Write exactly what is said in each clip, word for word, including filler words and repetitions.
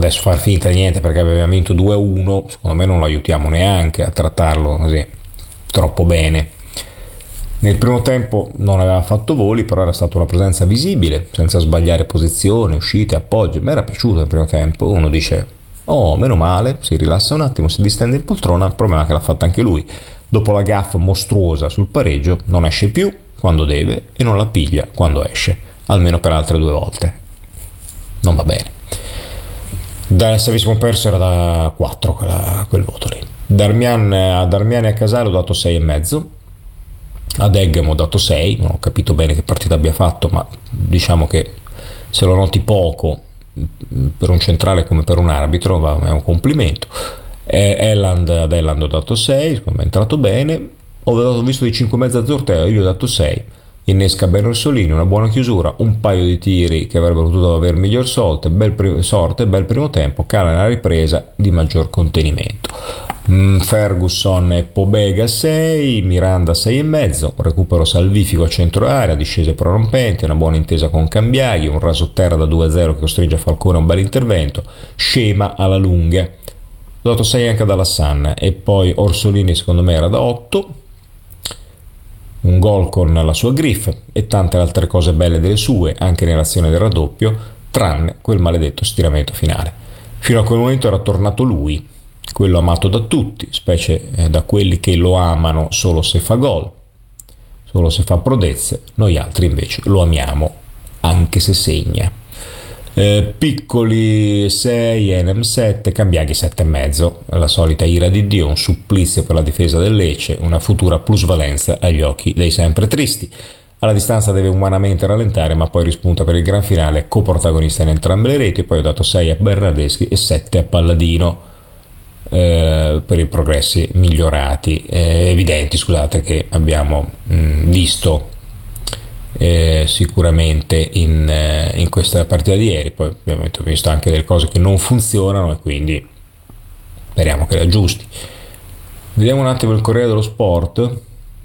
adesso far finta di niente perché aveva vinto due a uno, secondo me non lo aiutiamo neanche a trattarlo così troppo bene. Nel primo tempo non aveva fatto voli, però era stata una presenza visibile, senza sbagliare posizione, uscite, appoggi. Mi era piaciuto il primo tempo. Uno dice, oh, meno male, si rilassa un attimo, si distende in poltrona. Il problema è che l'ha fatta anche lui. Dopo la gaffa mostruosa sul pareggio, non esce più quando deve e non la piglia quando esce, almeno per altre due volte. Non va bene. Da, se avessimo perso era da quattro quella, quel voto lì. Darmian, a Darmian e a Casale ho dato sei e mezzo. Ad Eggem ho dato sei, non ho capito bene che partita abbia fatto, ma diciamo che se lo noti poco per un centrale come per un arbitro va, è un complimento. E Elland, ad Elland ho dato sei, secondo me è entrato bene. Ho visto di cinque e mezzo a Zortea, io ho dato sei. Innesca bene Orsolini, una buona chiusura, un paio di tiri che avrebbero potuto avere miglior sorte, bel, prim- sorte, bel primo tempo, cala nella ripresa di maggior contenimento. Mm, Ferguson e Pobega sei, Miranda sei e mezzo, recupero salvifico a centro area, discese prorompenti, una buona intesa con Cambiaghi, un raso terra da due a zero che costringe Falcone a un bel intervento, scema alla lunga. Ho dato sei anche dalla Sanna e poi Orsolini secondo me era da otto. Un gol con la sua griff e tante altre cose belle delle sue, anche nell'azione del raddoppio, tranne quel maledetto stiramento finale. Fino a quel momento era tornato lui, quello amato da tutti, specie da quelli che lo amano solo se fa gol, solo se fa prodezze, noi altri invece lo amiamo anche se segna. Eh, Piccoli sei, Enem sette, Cambiaghi sette e mezzo, la solita ira di Dio, un supplizio per la difesa del Lecce, una futura plusvalenza agli occhi dei sempre tristi. Alla distanza deve umanamente rallentare, ma poi rispunta per il gran finale, coprotagonista in entrambe le reti. Poi ho dato sei a Bernardeschi e sette a Palladino eh, per i progressi migliorati, eh, evidenti, scusate, che abbiamo mh, visto Eh, sicuramente in, eh, in questa partita di ieri. Poi ovviamente ho visto anche delle cose che non funzionano e quindi speriamo che le aggiusti. Vediamo un attimo il Corriere dello Sport.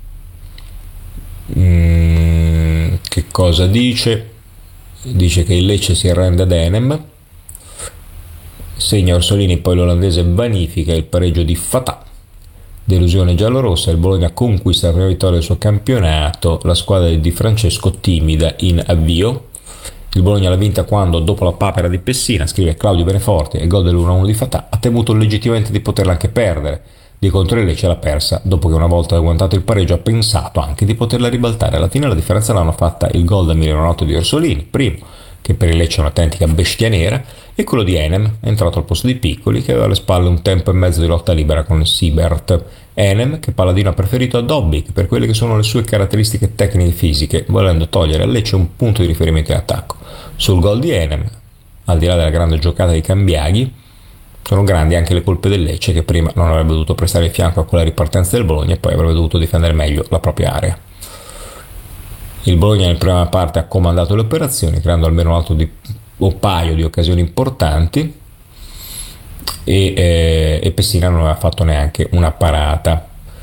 Mm, che cosa dice? Dice che il Lecce si arrende ad Enem, segna Orsolini, poi l'olandese vanifica il pareggio di Fatah. Delusione giallorossa, il Bologna conquista la prima vittoria del suo campionato, la squadra di Di Francesco timida in avvio. Il Bologna l'ha vinta quando, dopo la papera di Pessina, scrive Claudio Beneforti, e il gol dell'uno a uno di Fatah, ha temuto legittimamente di poterla anche perdere. Di contro il Lecce l'ha persa, dopo che una volta agguantato il pareggio ha pensato anche di poterla ribaltare. Alla fine la differenza l'hanno fatta il gol da Milanootto di Orsolini, primo, che per il Lecce è un'autentica bestia nera, e quello di Enem, entrato al posto di Piccoli, che aveva alle spalle un tempo e mezzo di lotta libera con Siebert. Enem, che Palladino ha preferito a Dobbik per quelle che sono le sue caratteristiche tecniche fisiche, volendo togliere al Lecce un punto di riferimento in attacco. Sul gol di Enem, al di là della grande giocata di Cambiaghi, sono grandi anche le colpe del Lecce, che prima non avrebbe dovuto prestare il fianco a quella ripartenza del Bologna e poi avrebbe dovuto difendere meglio la propria area. Il Bologna nella prima parte ha comandato le operazioni, creando almeno un altro di, un paio di occasioni importanti, e, eh, e Pessina non aveva fatto neanche una parata.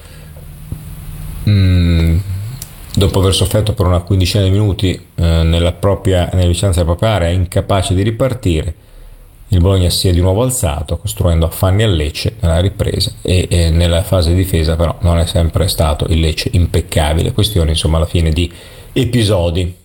Mm, dopo aver sofferto per una quindicina di minuti eh, nella propria, nelle vicinanze della propria area, incapace di ripartire, il Bologna si è di nuovo alzato, costruendo affanni al Lecce nella ripresa, e, e nella fase di difesa però non è sempre stato il Lecce impeccabile. Questione insomma alla fine di episodi.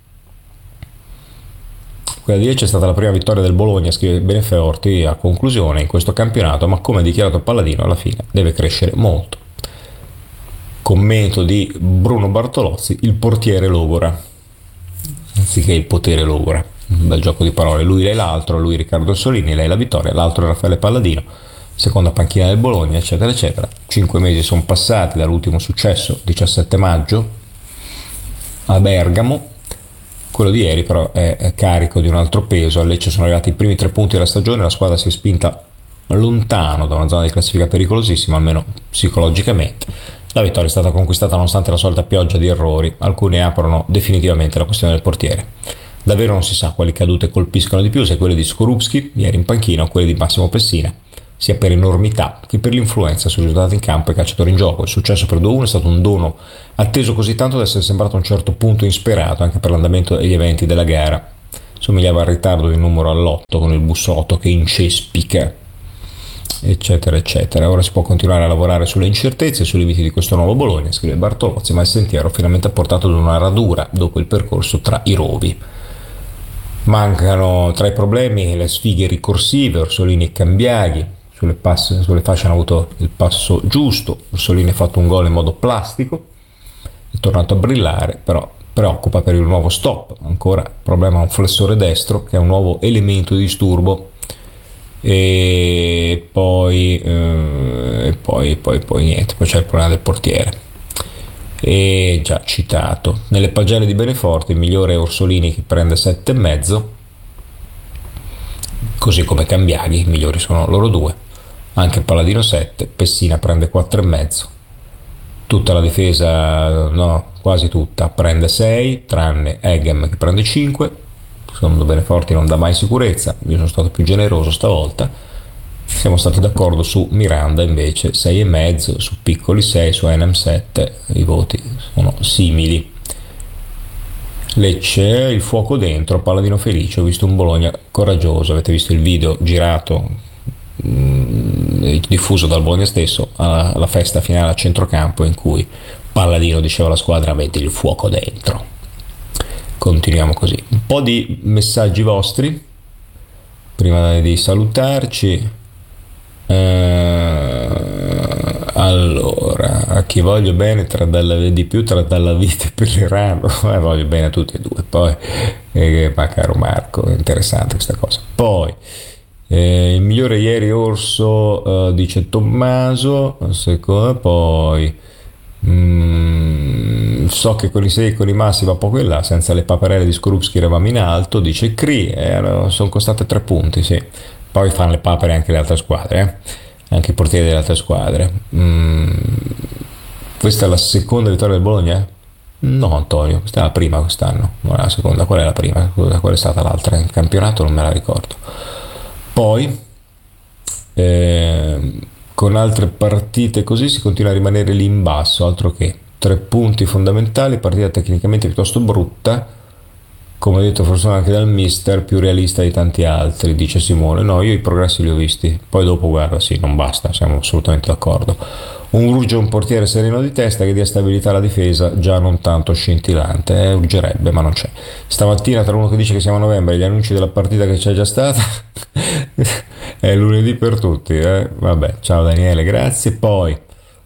Quella di Lecce è stata la prima vittoria del Bologna, scrive Beneforti a conclusione, in questo campionato, ma come ha dichiarato Palladino alla fine deve crescere molto. Commento di Bruno Bartolozzi, il portiere logora anziché il potere logora. Un bel gioco di parole, lui lei l'altro, lui Riccardo Orsolini, lei la vittoria, l'altro è Raffaele Palladino, seconda panchina del Bologna, eccetera eccetera. Cinque mesi sono passati dall'ultimo successo, diciassette maggio a Bergamo. Quello di ieri però è carico di un altro peso. A Lecce sono arrivati i primi tre punti della stagione, la squadra si è spinta lontano da una zona di classifica pericolosissima, almeno psicologicamente. La vittoria è stata conquistata nonostante la solita pioggia di errori, alcuni aprono definitivamente la questione del portiere. Davvero non si sa quali cadute colpiscono di più, se quelle di Skorupski, ieri in panchina, o quelle di Massimo Pessina, sia per enormità che per l'influenza sui risultati in campo e calciatori in gioco. Il successo per due a uno è stato un dono atteso così tanto da essere sembrato a un certo punto insperato anche per l'andamento e gli eventi della gara. somigliava al ritardo di un numero all'otto con il bussolotto che incespica, eccetera eccetera. Ora si può continuare a lavorare sulle incertezze e sui limiti di questo nuovo Bologna, scrive Bartolozzi, ma il sentiero finalmente ha portato ad una radura dopo il percorso tra i rovi. Mancano tra i problemi le sfighe ricorsive, Orsolini e Cambiaghi. Sulle, passe, sulle fasce hanno avuto il passo giusto. Orsolini ha fatto un gol in modo plastico, è tornato a brillare, però preoccupa per il nuovo stop. Ancora problema a un flessore destro che è un nuovo elemento di disturbo. E poi, eh, e poi, poi, poi niente, poi c'è il problema del portiere. E già citato nelle pagelle di Beneforte il migliore è Orsolini che prende sette e mezzo, così come Cambiaghi, i migliori sono loro due, anche Palladino sette, Pessina prende quattro e mezzo, tutta la difesa, no, quasi tutta prende sei, tranne Egem che prende cinque. Secondo Beneforti non dà mai sicurezza, io sono stato più generoso stavolta. Siamo stati d'accordo su Miranda invece sei e mezzo, su Piccoli sei, su Enem sette, i voti sono simili. Lecce, il fuoco dentro, Palladino felice, ho visto un Bologna coraggioso, avete visto il video girato, mh, diffuso dal Bologna stesso, alla festa finale a centrocampo in cui Palladino diceva alla squadra avete il fuoco dentro. Continuiamo così. Un po' di messaggi vostri prima di salutarci. Eh, allora, a chi voglio bene tra dalla, di più tra dalla vita e Pellerano, eh, voglio bene a tutti e due. Poi, eh, ma caro Marco, è interessante questa cosa. Poi, eh, il migliore ieri Orso, eh, dice Tommaso. Secondo, poi mm, so che con i sei e con i ma si va poco in là, senza le paperelle di Skorupski eravamo in alto, dice Cri, eh, sono costate tre punti, sì. Poi fanno le papere anche le altre squadre, eh? Anche i portieri delle altre squadre. Mm, questa è la seconda vittoria del Bologna? No, Antonio, questa è la prima quest'anno, non è la seconda. Qual è la prima? Qual è stata l'altra? Il campionato non me la ricordo. Poi, eh, con altre partite così si continua a rimanere lì in basso, altro che tre punti fondamentali, partita tecnicamente piuttosto brutta. Come detto forse anche dal mister, più realista di tanti altri, dice Simone. No, io i progressi li ho visti, poi dopo guarda, sì, non basta, siamo assolutamente d'accordo. Un urge un portiere sereno di testa che dia stabilità alla difesa, già non tanto scintillante, eh, urgerebbe ma non c'è. Stamattina tra uno che dice che siamo a novembre e gli annunci della partita che c'è già stata è lunedì per tutti, eh? Vabbè, ciao Daniele, grazie. Poi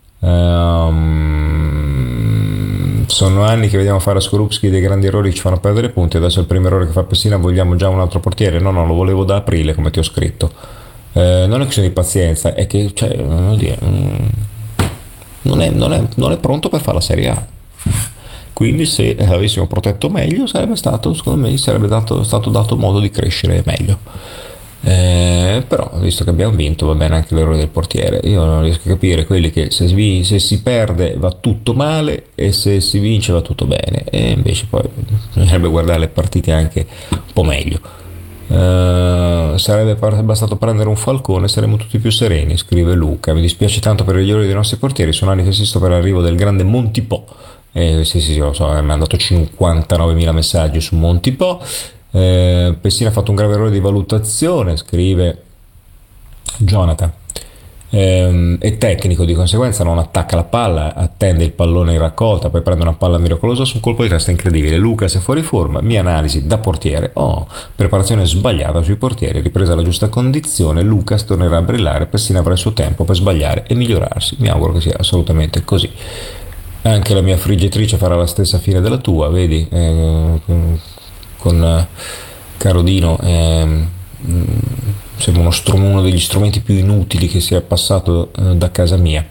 Um, sono anni che vediamo fare a Skorupski dei grandi errori che ci fanno perdere punti. Adesso è il primo errore che fa Pessina, vogliamo già un altro portiere. No, no, lo volevo da aprile, come ti ho scritto. Eh, non è questione di pazienza, è che cioè, non, dire, non, è, non, è, non è pronto per fare la Serie A. Quindi se avessimo protetto meglio sarebbe stato, secondo me, sarebbe dato, stato dato modo di crescere meglio. Eh, però visto che abbiamo vinto va bene anche l'errore del portiere. Io non riesco a capire quelli che se, vi, se si perde va tutto male e se si vince va tutto bene, e invece poi bisognerebbe guardare le partite anche un po' meglio. Eh, sarebbe bastato prendere un Falcone e saremmo tutti più sereni, scrive Luca. Mi dispiace tanto per gli errori dei nostri portieri, sono anni che assisto per l'arrivo del grande Montipò. Eh, sì sì sì, lo so, mi ha mandato cinquantanovemila messaggi su Montipò. Eh, Pessina ha fatto un grave errore di valutazione, scrive Jonathan. Eh, è tecnico, di conseguenza non attacca la palla, attende il pallone in raccolta, poi prende una palla miracolosa su un colpo di testa incredibile. Lucas è fuori forma, mia analisi da portiere, oh, preparazione sbagliata sui portieri, ripresa alla giusta condizione, Lucas tornerà a brillare, Pessina avrà il suo tempo per sbagliare e migliorarsi. Mi auguro che sia assolutamente così. Anche la mia friggitrice farà la stessa fine della tua, vedi? Eh, con uh, Carodino eh, sembra uno, strum- uno degli strumenti più inutili che sia passato uh, da casa mia.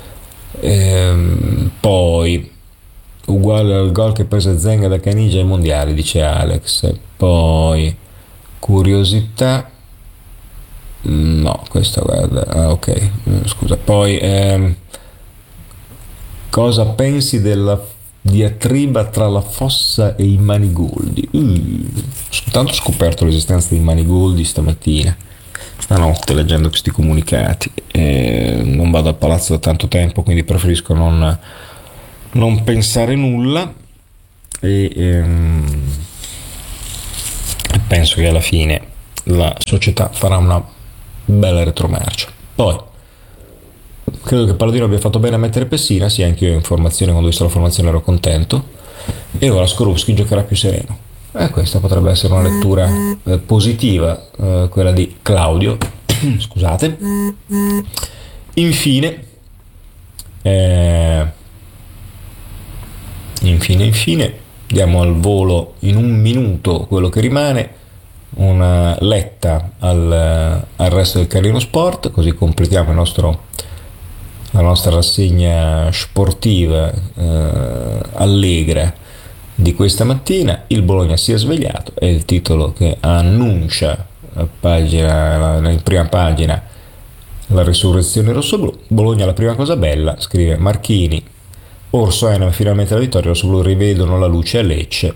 E, poi uguale al gol che prese Zenga da Caniggia ai mondiali, dice Alex. Poi curiosità, no, questa guarda, ah, ok, scusa. Poi ehm, cosa pensi della diatriba tra la Fossa e i Manigoldi? Uh, tanto ho scoperto l'esistenza dei Manigoldi stamattina, stanotte, leggendo questi comunicati. Eh, non vado al palazzo da tanto tempo, quindi preferisco non, non pensare nulla. E, ehm, penso che alla fine la società farà una bella retromarcia. Poi credo che Palladino abbia fatto bene a mettere Pessina, sì, anche io in formazione, quando ho visto la formazione ero contento, e ora Skorupski giocherà più sereno. E questa potrebbe essere una lettura eh, positiva, eh, quella di Claudio. Scusate. Infine, eh, infine, infine, diamo al volo in un minuto quello che rimane, una letta al, al resto del Carlino Sport, così completiamo il nostro, la nostra rassegna sportiva eh, allegra di questa mattina. Il Bologna si è svegliato, è il titolo che annuncia a pagina, in prima pagina la risurrezione rossoblù. Bologna, la prima cosa bella, scrive Marchini. Orso Enam, finalmente la vittoria, rossoblù rivedono la luce a Lecce.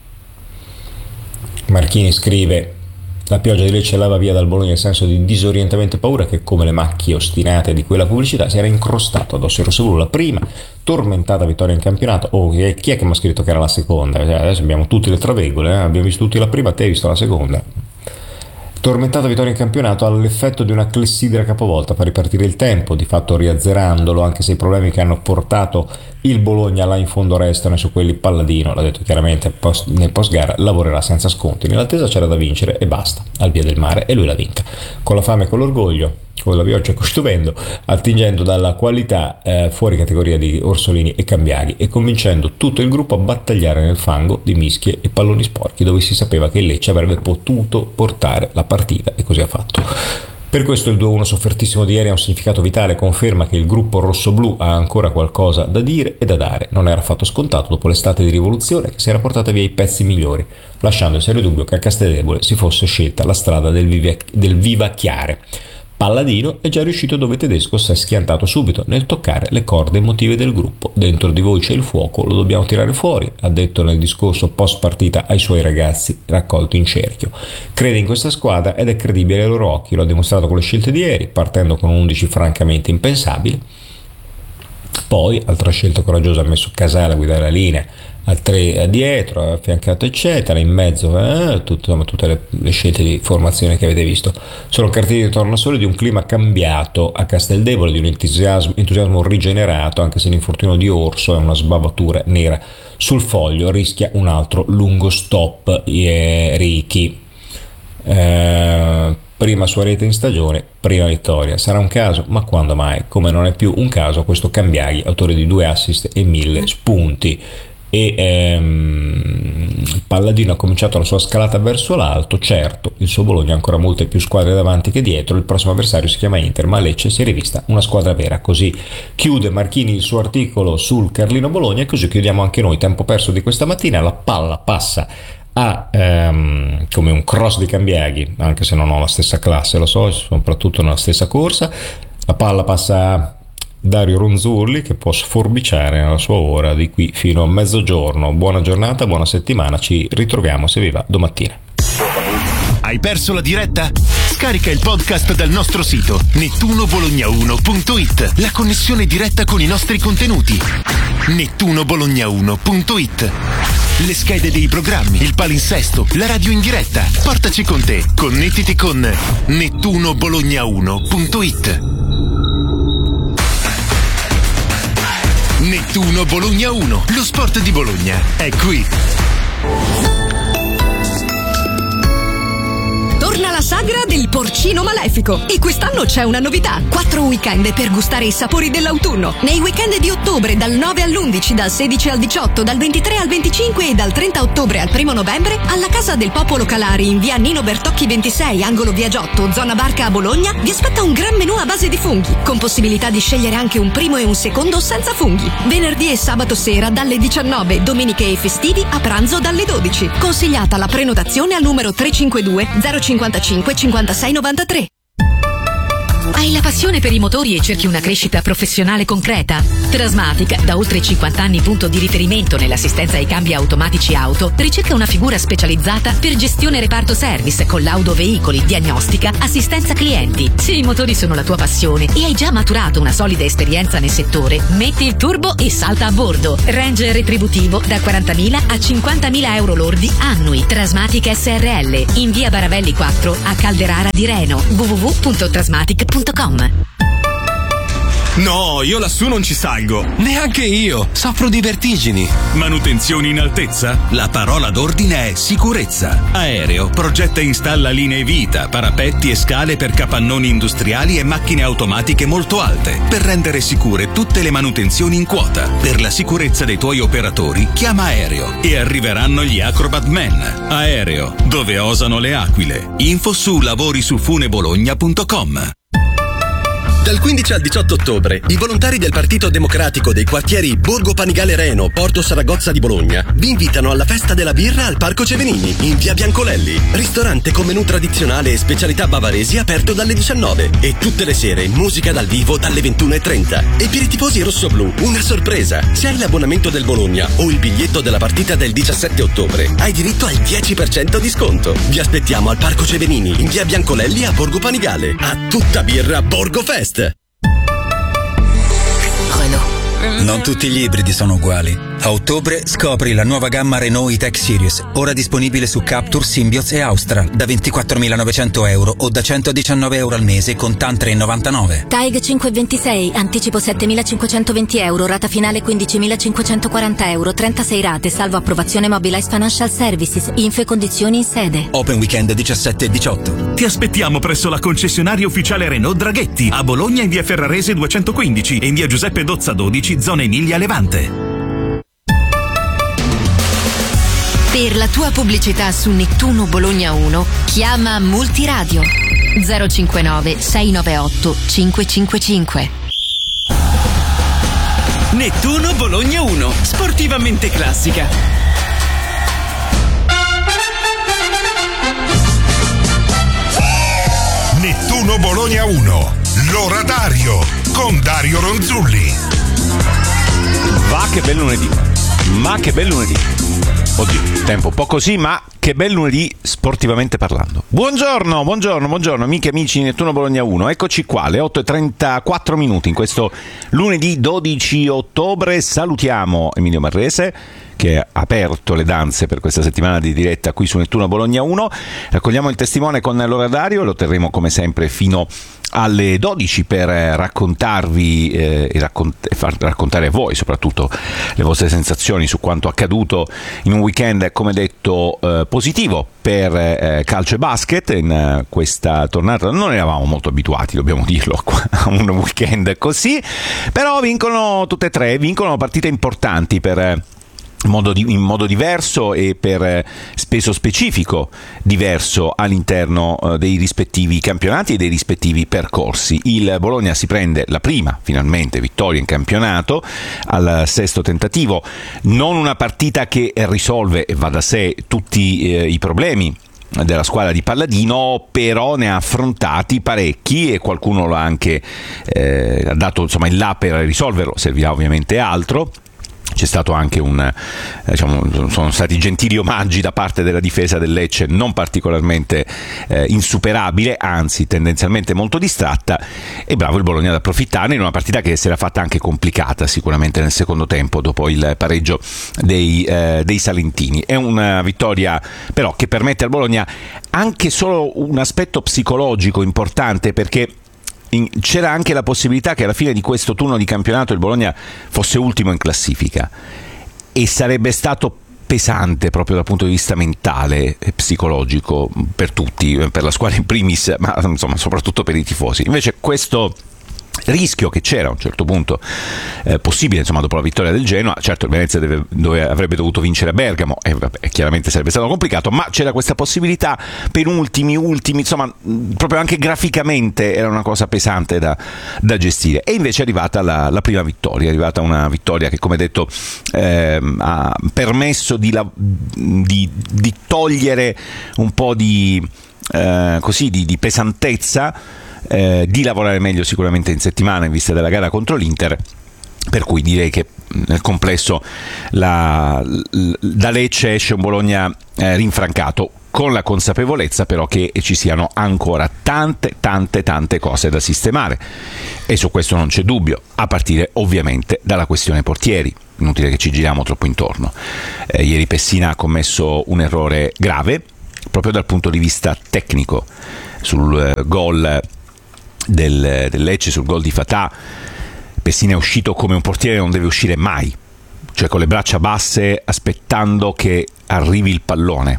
Marchini scrive: la pioggia di Lecce lava via dal Bologna il senso di disorientamento e paura che, come le macchie ostinate di quella pubblicità, si era incrostato addosso ai rossoblù. La prima tormentata vittoria in campionato. Oh, chi è che mi ha scritto che era la seconda? Adesso abbiamo tutte le travegole, eh? Abbiamo visto tutti la prima, te hai visto la seconda. Tormentata vittoria in campionato ha l'effetto di una clessidra capovolta, fa ripartire il tempo, di fatto riazzerandolo, anche se i problemi che hanno portato il Bologna là in fondo restano, e su quelli Palladino, l'ha detto chiaramente post, nel post gara, lavorerà senza sconti. Nell'attesa c'era da vincere e basta, al via del mare, e lui l'ha vinta. Con la fame e con l'orgoglio, con la pioggia e con stuvendo, attingendo dalla qualità eh, fuori categoria di Orsolini e Cambiaghi, e convincendo tutto il gruppo a battagliare nel fango di mischie e palloni sporchi, dove si sapeva che il Lecce avrebbe potuto portare la partita, e così ha fatto. Per questo il due a uno soffertissimo di ieri ha un significato vitale, conferma che il gruppo rossoblù ha ancora qualcosa da dire e da dare. Non era affatto scontato dopo l'estate di rivoluzione che si era portata via i pezzi migliori, lasciando in serio dubbio che a Casteldebole si fosse scelta la strada del, vivac- del vivacchiare. Palladino è già riuscito dove Tedesco si è schiantato subito, nel toccare le corde emotive del gruppo. Dentro di voi c'è il fuoco, lo dobbiamo tirare fuori, ha detto nel discorso post partita ai suoi ragazzi raccolti in cerchio. Crede in questa squadra ed è credibile ai loro occhi, lo ha dimostrato con le scelte di ieri, partendo con undici francamente impensabili. Poi, altra scelta coraggiosa, ha messo Casale a guidare la linea, a tre dietro, affiancato eccetera, in mezzo eh, tutto, insomma, tutte le, le scelte di formazione che avete visto sono cartine di tornasole di un clima cambiato a Casteldebole, di un entusiasmo, entusiasmo rigenerato, anche se l'infortunio di Orso è una sbavatura nera sul foglio, rischia un altro lungo stop. eh, Ricky eh, prima sua rete in stagione, prima vittoria. Sarà un caso? Ma quando mai? Come non è più un caso questo Cambiaghi, autore di due assist e mille spunti. E ehm, Palladino ha cominciato la sua scalata verso l'alto. Certo, il suo Bologna ha ancora molte più squadre davanti che dietro, il prossimo avversario si chiama Inter, ma Lecce si è rivista una squadra vera. Così chiude Marchini il suo articolo sul Carlino Bologna, e così chiudiamo anche noi. Tempo perso di questa mattina, la palla passa a ehm, come un cross di Cambiaghi, anche se non ho la stessa classe, lo so, soprattutto nella stessa corsa. La palla passa a Dario Ronzulli, che può sforbiciare nella sua ora di qui fino a mezzogiorno. Buona giornata, buona settimana, ci ritroviamo se vi va domattina. Hai perso la diretta? Scarica il podcast dal nostro sito nettuno bologna uno punto it, la connessione diretta con i nostri contenuti. nettuno bologna uno punto it. Le schede dei programmi, il palinsesto, la radio in diretta. Portaci con te, connettiti con nettuno bologna uno punto it. Nettuno Bologna uno, lo sport di Bologna è qui. Torna la sagra del porcino malefico, e quest'anno c'è una novità: quattro weekend per gustare i sapori dell'autunno. Nei weekend di ottobre, dal nove all'undici, dal sedici al diciotto, dal ventitré al venticinque e dal trenta ottobre al primo novembre, alla Casa del Popolo Calari in via Nino Bertocchi ventisei, angolo via Giotto, zona Barca a Bologna, vi aspetta un gran menù a base di funghi, con possibilità di scegliere anche un primo e un secondo senza funghi. Venerdì e sabato sera dalle diciannove, domeniche e festivi a pranzo dalle dodici. Consigliata la prenotazione al numero tre cinque due zero cinquantacinque cinquantasei novantatré. Hai Hai la passione per i motori e cerchi una crescita professionale concreta? Trasmatic, da oltre cinquanta anni punto di riferimento nell'assistenza ai cambi automatici auto, ricerca una figura specializzata per gestione reparto service, collaudo veicoli, diagnostica, assistenza clienti. Se i motori sono la tua passione e hai già maturato una solida esperienza nel settore, metti il turbo e salta a bordo. Range retributivo da quarantamila a cinquantamila euro lordi annui. Trasmatic S R L, in via Baravelli quattro a Calderara di Reno. w w w punto trasmatic punto com. No, io lassù non ci salgo. Neanche io, soffro di vertigini. Manutenzioni in altezza? La parola d'ordine è sicurezza. Aereo progetta e installa linee vita, parapetti e scale per capannoni industriali e macchine automatiche molto alte, per rendere sicure tutte le manutenzioni in quota. Per la sicurezza dei tuoi operatori, chiama Aereo e arriveranno gli Acrobat Men. Aereo, dove osano le aquile. Info su lavori su funebologna punto com. Dal quindici al diciotto ottobre, i volontari del Partito Democratico dei quartieri Borgo Panigale Reno, Porto Saragozza di Bologna vi invitano alla festa della birra al Parco Cevenini, in via Biancolelli. Ristorante con menù tradizionale e specialità bavaresi aperto dalle diciannove e tutte le sere musica dal vivo dalle ventuno e trenta. E per i tifosi rossoblù, una sorpresa. Se hai l'abbonamento del Bologna o il biglietto della partita del diciassette ottobre, hai diritto al dieci per cento di sconto. Vi aspettiamo al Parco Cevenini, in via Biancolelli a Borgo Panigale. A tutta birra Borgo Fest! Non tutti gli ibridi sono uguali. A ottobre scopri la nuova gamma Renault E-Tech Series, ora disponibile su Captur, Symbioz e Austral, da ventiquattromilanovecento euro o da centodiciannove euro al mese con TAN tre virgola novantanove. TAIG cinque ventisei, anticipo settemilacinquecentoventi euro, rata finale quindicimilacinquecentoquaranta euro, trentasei rate, salvo approvazione Mobilize Financial Services, info e condizioni in sede. Open weekend diciassette e diciotto. Ti aspettiamo presso la concessionaria ufficiale Renault Draghetti, a Bologna in via Ferrarese duecentoquindici e in via Giuseppe Dozza dodici, zona Emilia Levante. Per la tua pubblicità su Nettuno Bologna uno, chiama Multiradio zero cinquantanove sei novantaotto cinquecentocinquantacinque. Nettuno Bologna uno, sportivamente classica. Nettuno Bologna uno, l'oratario con Dario Ronzulli. Va che bel lunedì, ma che bel lunedì. Oddio, tempo un po' così, ma che bel lunedì sportivamente parlando. Buongiorno, buongiorno, buongiorno amiche e amici di Nettuno Bologna uno. Eccoci qua, le otto e trentaquattro minuti in questo lunedì dodici ottobre. Salutiamo Emilio Marrese, che ha aperto le danze per questa settimana di diretta qui su Nettuno Bologna uno. Raccogliamo il testimone con l'orario e lo terremo come sempre fino alle dodici per raccontarvi eh, e, raccont- e far raccontare a voi soprattutto le vostre sensazioni su quanto accaduto in un weekend, come detto, eh, positivo per eh, calcio e basket. In eh, questa tornata non eravamo molto abituati, dobbiamo dirlo, a un weekend così, però vincono tutte e tre, vincono partite importanti per eh, In modo, di, in modo diverso e per eh, peso specifico diverso all'interno eh, dei rispettivi campionati e dei rispettivi percorsi. Il Bologna si prende la prima, finalmente, vittoria in campionato al sesto tentativo, non una partita che risolve, e va da sé, tutti eh, i problemi della squadra di Palladino, però ne ha affrontati parecchi e qualcuno l'ha anche eh, ha dato insomma il là per risolverlo, servirà ovviamente altro. C'è stato anche un, eh, diciamo, sono stati gentili omaggi da parte della difesa del Lecce, non particolarmente eh, insuperabile, anzi tendenzialmente molto distratta, e bravo il Bologna ad approfittarne in una partita che si era fatta anche complicata sicuramente nel secondo tempo dopo il pareggio dei, eh, dei salentini. È una vittoria però che permette al Bologna anche solo un aspetto psicologico importante, perché c'era anche la possibilità che alla fine di questo turno di campionato il Bologna fosse ultimo in classifica, e sarebbe stato pesante proprio dal punto di vista mentale e psicologico per tutti, per la squadra in primis, ma insomma soprattutto per i tifosi. Invece questo rischio che c'era a un certo punto eh, possibile, insomma, dopo la vittoria del Genoa, certo il Venezia deve, dove avrebbe dovuto vincere a Bergamo e vabbè, chiaramente sarebbe stato complicato, ma c'era questa possibilità per ultimi ultimi insomma proprio anche graficamente era una cosa pesante da, da gestire, e invece è arrivata la, la prima vittoria, è arrivata una vittoria che, come detto, eh, ha permesso di, la, di, di togliere un po' di, eh, così, di, di pesantezza eh, di lavorare meglio sicuramente in settimana in vista della gara contro l'Inter, per cui direi che nel complesso la, da Lecce esce un Bologna eh, rinfrancato, con la consapevolezza però che ci siano ancora tante tante tante cose da sistemare, e su questo non c'è dubbio, a partire ovviamente dalla questione portieri. Inutile che ci giriamo troppo intorno. Eh, ieri Pessina ha commesso un errore grave proprio dal punto di vista tecnico sul eh, gol del, del Lecce, sul gol di Fatah. Pessina è uscito come un portiere non deve uscire mai, cioè con le braccia basse aspettando che arrivi il pallone,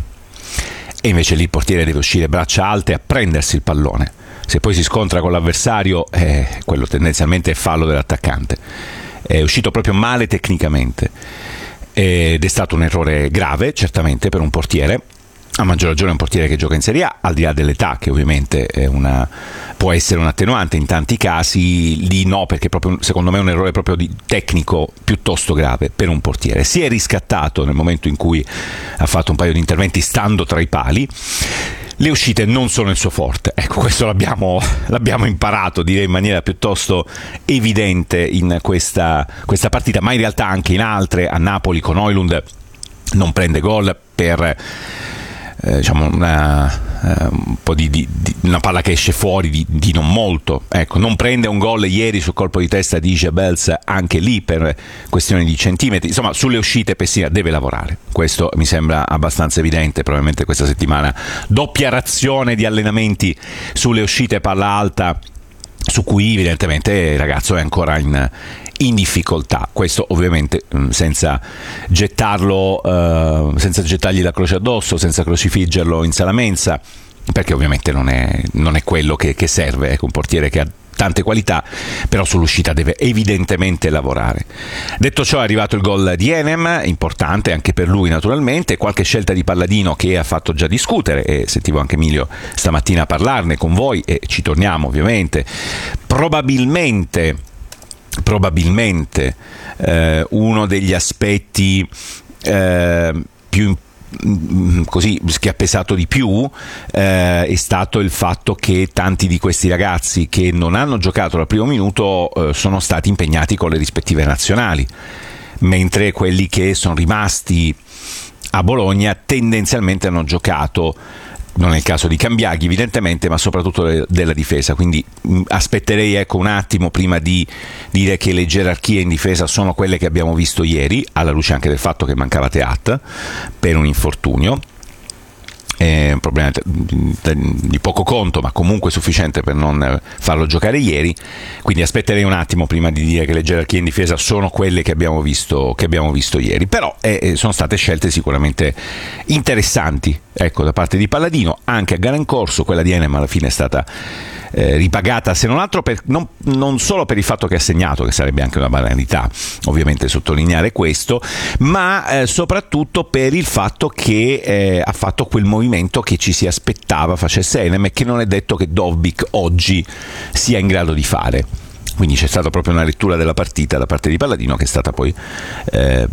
e invece lì il portiere deve uscire braccia alte a prendersi il pallone. Se poi si scontra con l'avversario, eh, quello tendenzialmente è fallo dell'attaccante. È uscito proprio male tecnicamente ed è stato un errore grave certamente per un portiere, a maggior ragione un portiere che gioca in Serie A, al di là dell'età, che ovviamente è una, può essere un attenuante in tanti casi. Lì no, perché proprio, secondo me è un errore proprio di tecnico piuttosto grave per un portiere. Si è riscattato nel momento in cui ha fatto un paio di interventi stando tra i pali. Le uscite non sono il suo forte, ecco, questo l'abbiamo, l'abbiamo imparato, direi in maniera piuttosto evidente in questa, questa partita, ma in realtà anche in altre. A Napoli con Højlund non prende gol per eh, diciamo una, eh, un po' di, di, di una palla che esce fuori di, di non molto, ecco. Non prende un gol ieri sul colpo di testa di Jebels, anche lì per questioni di centimetri. Insomma, sulle uscite Pessina deve lavorare, questo mi sembra abbastanza evidente. Probabilmente questa settimana doppia razione di allenamenti sulle uscite palla alta, su cui evidentemente il ragazzo è ancora in, in difficoltà. Questo ovviamente senza gettarlo, eh, senza gettargli la croce addosso, senza crocifiggerlo in sala mensa, perché ovviamente non è, non è quello che, che serve. Ecco, un portiere che ha tante qualità, però sull'uscita deve evidentemente lavorare. Detto ciò, è arrivato il gol di Enem, importante anche per lui naturalmente, qualche scelta di Palladino che ha fatto già discutere, e sentivo anche Emilio stamattina parlarne con voi, e ci torniamo ovviamente. Probabilmente probabilmente eh, uno degli aspetti eh, più importanti, così, che ha pesato di più eh, è stato il fatto che tanti di questi ragazzi che non hanno giocato dal primo minuto eh, sono stati impegnati con le rispettive nazionali, mentre quelli che sono rimasti a Bologna tendenzialmente hanno giocato, non è il caso di Cambiaghi evidentemente, ma soprattutto della difesa. Quindi mh, aspetterei ecco un attimo prima di dire che le gerarchie in difesa sono quelle che abbiamo visto ieri, alla luce anche del fatto che mancava Teat per un infortunio. È un problema di poco conto, ma comunque sufficiente per non farlo giocare ieri. Quindi aspetterei un attimo prima di dire che le gerarchie in difesa sono quelle che abbiamo visto, che abbiamo visto ieri. Però eh, sono state scelte sicuramente interessanti, ecco, da parte di Palladino, anche a gara in corso. Quella di Enem alla fine è stata eh, ripagata, se non altro per, non, non solo per il fatto che ha segnato, che sarebbe anche una banalità ovviamente sottolineare questo, ma eh, soprattutto per il fatto che eh, ha fatto quel movimento che ci si aspettava facesse Enem, e che non è detto che Dovbyk oggi sia in grado di fare. Quindi c'è stata proprio una lettura della partita da parte di Palladino che è stata poi eh,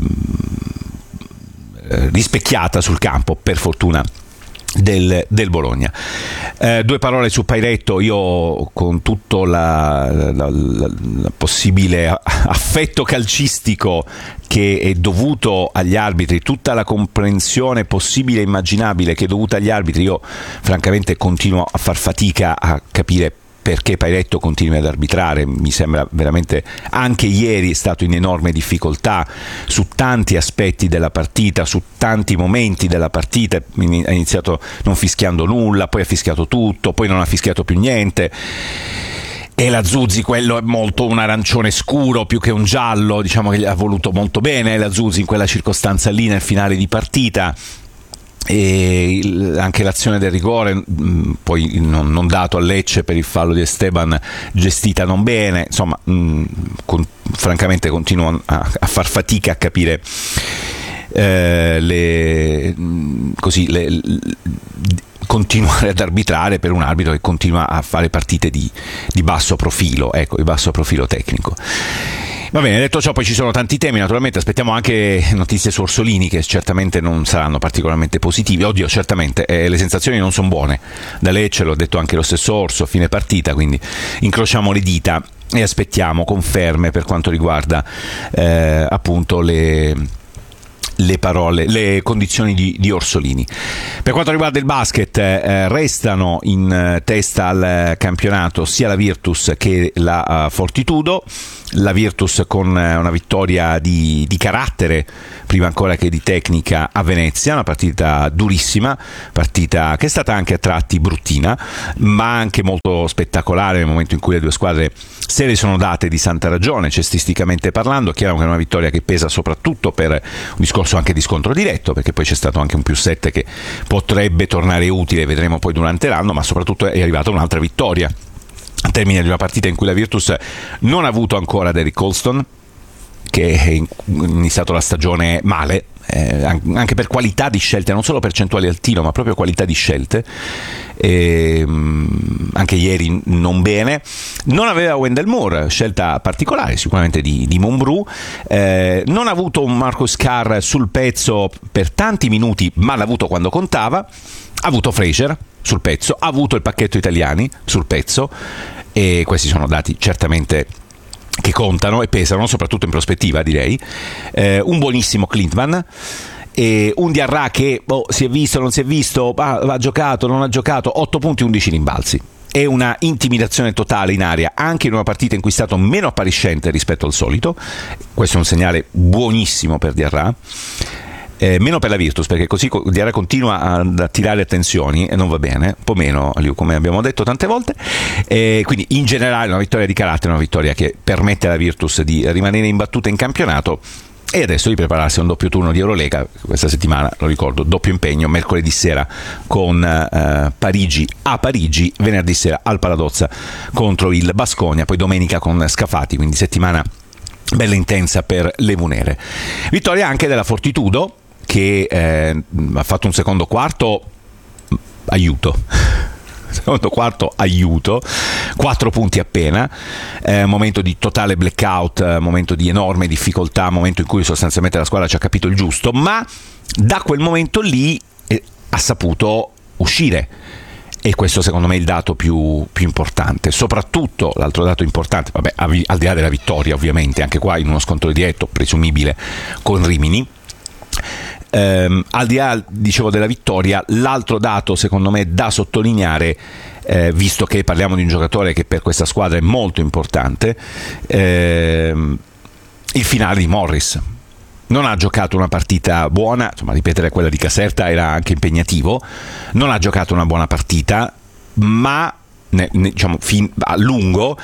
rispecchiata sul campo, per fortuna del, del Bologna. Eh, due parole su Pairetto. Io, con tutto la, la, la, la possibile affetto calcistico che è dovuto agli arbitri, tutta la comprensione possibile e immaginabile che è dovuta agli arbitri, io francamente continuo a far fatica a capire perché Pairetto continui ad arbitrare. Mi sembra veramente, anche ieri è stato in enorme difficoltà su tanti aspetti della partita, su tanti momenti della partita. Ha iniziato non fischiando nulla, poi ha fischiato tutto, poi non ha fischiato più niente. E la Zuzzi, quello è molto un arancione scuro più che un giallo, diciamo che gli ha voluto molto bene la Zuzzi in quella circostanza lì nel finale di partita. E anche l'azione del rigore mh, poi non, non dato a Lecce per il fallo di Esteban, gestita non bene. Insomma, mh, con, francamente continuo a, a far fatica a capire eh, le, mh, così le, le, continuare ad arbitrare per un arbitro che continua a fare partite di, di basso profilo, ecco, di basso profilo tecnico. Va bene, detto ciò, poi ci sono tanti temi, naturalmente aspettiamo anche notizie su Orsolini che certamente non saranno particolarmente positivi. Oddio, certamente eh, le sensazioni non sono buone da Lecce, l'ho detto anche lo stesso Orso a fine partita, quindi incrociamo le dita e aspettiamo conferme per quanto riguarda eh, appunto le le parole, le condizioni di, di Orsolini. Per quanto riguarda il basket, eh, restano in eh, testa al campionato sia la Virtus che la uh, Fortitudo. La Virtus con eh, una vittoria di, di carattere, prima ancora che di tecnica, a Venezia, una partita durissima, partita che è stata anche a tratti bruttina, ma anche molto spettacolare nel momento in cui le due squadre se le sono date di santa ragione, cestisticamente parlando. Chiaro che è una vittoria che pesa soprattutto per un discorso anche di scontro diretto, perché poi c'è stato anche un più sette che potrebbe tornare utile, vedremo poi durante l'anno, ma soprattutto è arrivata un'altra vittoria al termine di una partita in cui la Virtus non ha avuto ancora Derrick Colston, che è iniziato la stagione male, eh, anche per qualità di scelte, non solo percentuali al tiro, ma proprio qualità di scelte. E, mh, anche ieri non bene. Non aveva Wendell Moore, scelta particolare sicuramente di, di Monbrù. Eh, non ha avuto un Marcus Carr sul pezzo per tanti minuti, ma l'ha avuto quando contava. Ha avuto Frazier sul pezzo, ha avuto il pacchetto italiani sul pezzo, e questi sono dati certamente che contano e pesano, soprattutto in prospettiva, direi. Eh, un buonissimo Clintman, e un Diarra che oh, si è visto, non si è visto, ah, ha giocato, non ha giocato, otto punti, undici rimbalzi. È una intimidazione totale in aria, anche in una partita in cui è stato meno appariscente rispetto al solito. Questo è un segnale buonissimo per Diarra. Eh, meno per la Virtus, perché così Diarra continua ad attirare attenzioni e non va bene, un po' meno, come abbiamo detto tante volte. Eh, quindi in generale una vittoria di carattere, una vittoria che permette alla Virtus di rimanere imbattuta in campionato e adesso di prepararsi a un doppio turno di Eurolega questa settimana. Lo ricordo, doppio impegno mercoledì sera con eh, Parigi a Parigi, venerdì sera al Paladozza contro il Baskonia, poi domenica con Scafati, quindi settimana bella intensa per le Vunere. Vittoria anche della Fortitudo, che eh, ha fatto un secondo quarto aiuto secondo quarto aiuto quattro punti appena, eh, momento di totale blackout, momento di enorme difficoltà, momento in cui sostanzialmente la squadra ci ha capito il giusto, ma da quel momento lì eh, ha saputo uscire. E questo secondo me è il dato più, più importante. Soprattutto l'altro dato importante, vabbè, al di là della vittoria ovviamente, anche qua in uno scontro diretto presumibile con Rimini, ehm, al di là, dicevo, della vittoria, l'altro dato secondo me da sottolineare, eh, visto che parliamo di un giocatore che per questa squadra è molto importante, ehm, il finale di Morris. Non ha giocato una partita buona, insomma, ripetere quella di Caserta era anche impegnativo. Non ha giocato una buona partita, ma ne, ne, diciamo fin a lungo.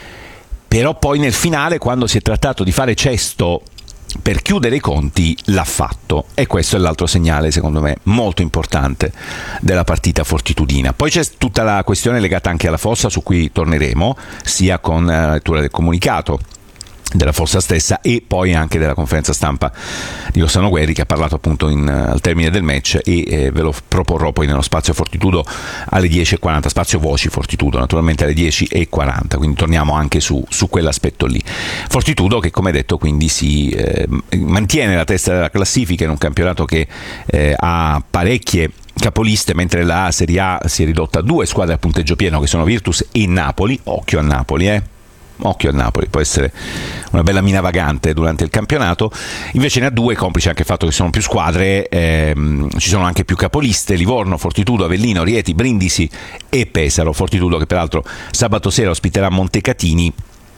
Però poi nel finale, quando si è trattato di fare cesto per chiudere i conti, l'ha fatto, e questo è l'altro segnale secondo me molto importante della partita fortitudina. Poi c'è tutta la questione legata anche alla Fossa, su cui torneremo sia con la lettura del comunicato della Fossa stessa e poi anche della conferenza stampa di Rossano Guerri, che ha parlato appunto in, al termine del match, e eh, ve lo proporrò poi nello spazio Fortitudo alle dieci e quaranta, spazio voci Fortitudo naturalmente alle dieci e quaranta, quindi torniamo anche su, su quell'aspetto lì. Fortitudo che, come detto, quindi si eh, mantiene la testa della classifica in un campionato che eh, ha parecchie capoliste, mentre la Serie A si è ridotta a due squadre a punteggio pieno, che sono Virtus e Napoli. Occhio a Napoli, eh Occhio a Napoli, può essere una bella mina vagante durante il campionato. Invece ne ha due, complice anche il fatto che sono più squadre, ehm, ci sono anche più capoliste: Livorno, Fortitudo, Avellino, Rieti, Brindisi e Pesaro. Fortitudo che peraltro sabato sera ospiterà Montecatini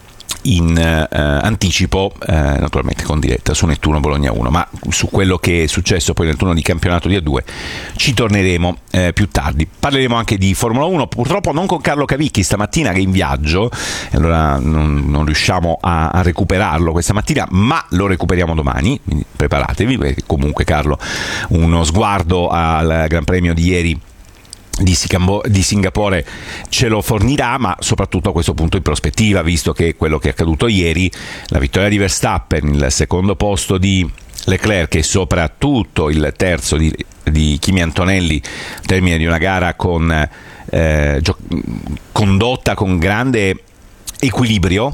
in eh, anticipo, eh, naturalmente con diretta su Nettuno Bologna uno, ma su quello che è successo poi nel turno di campionato di A due ci torneremo eh, più tardi. Parleremo anche di Formula uno, purtroppo non con Carlo Cavicchi stamattina, che è in viaggio, e allora non, non riusciamo a, a recuperarlo questa mattina, ma lo recuperiamo domani, quindi preparatevi, perché comunque Carlo uno sguardo al Gran Premio di ieri di Singapore ce lo fornirà, ma soprattutto a questo punto in prospettiva, visto che quello che è accaduto ieri, la vittoria di Verstappen, il secondo posto di Leclerc e soprattutto il terzo di, di Kimi Antonelli, al termine di una gara con eh, gio- condotta con grande equilibrio,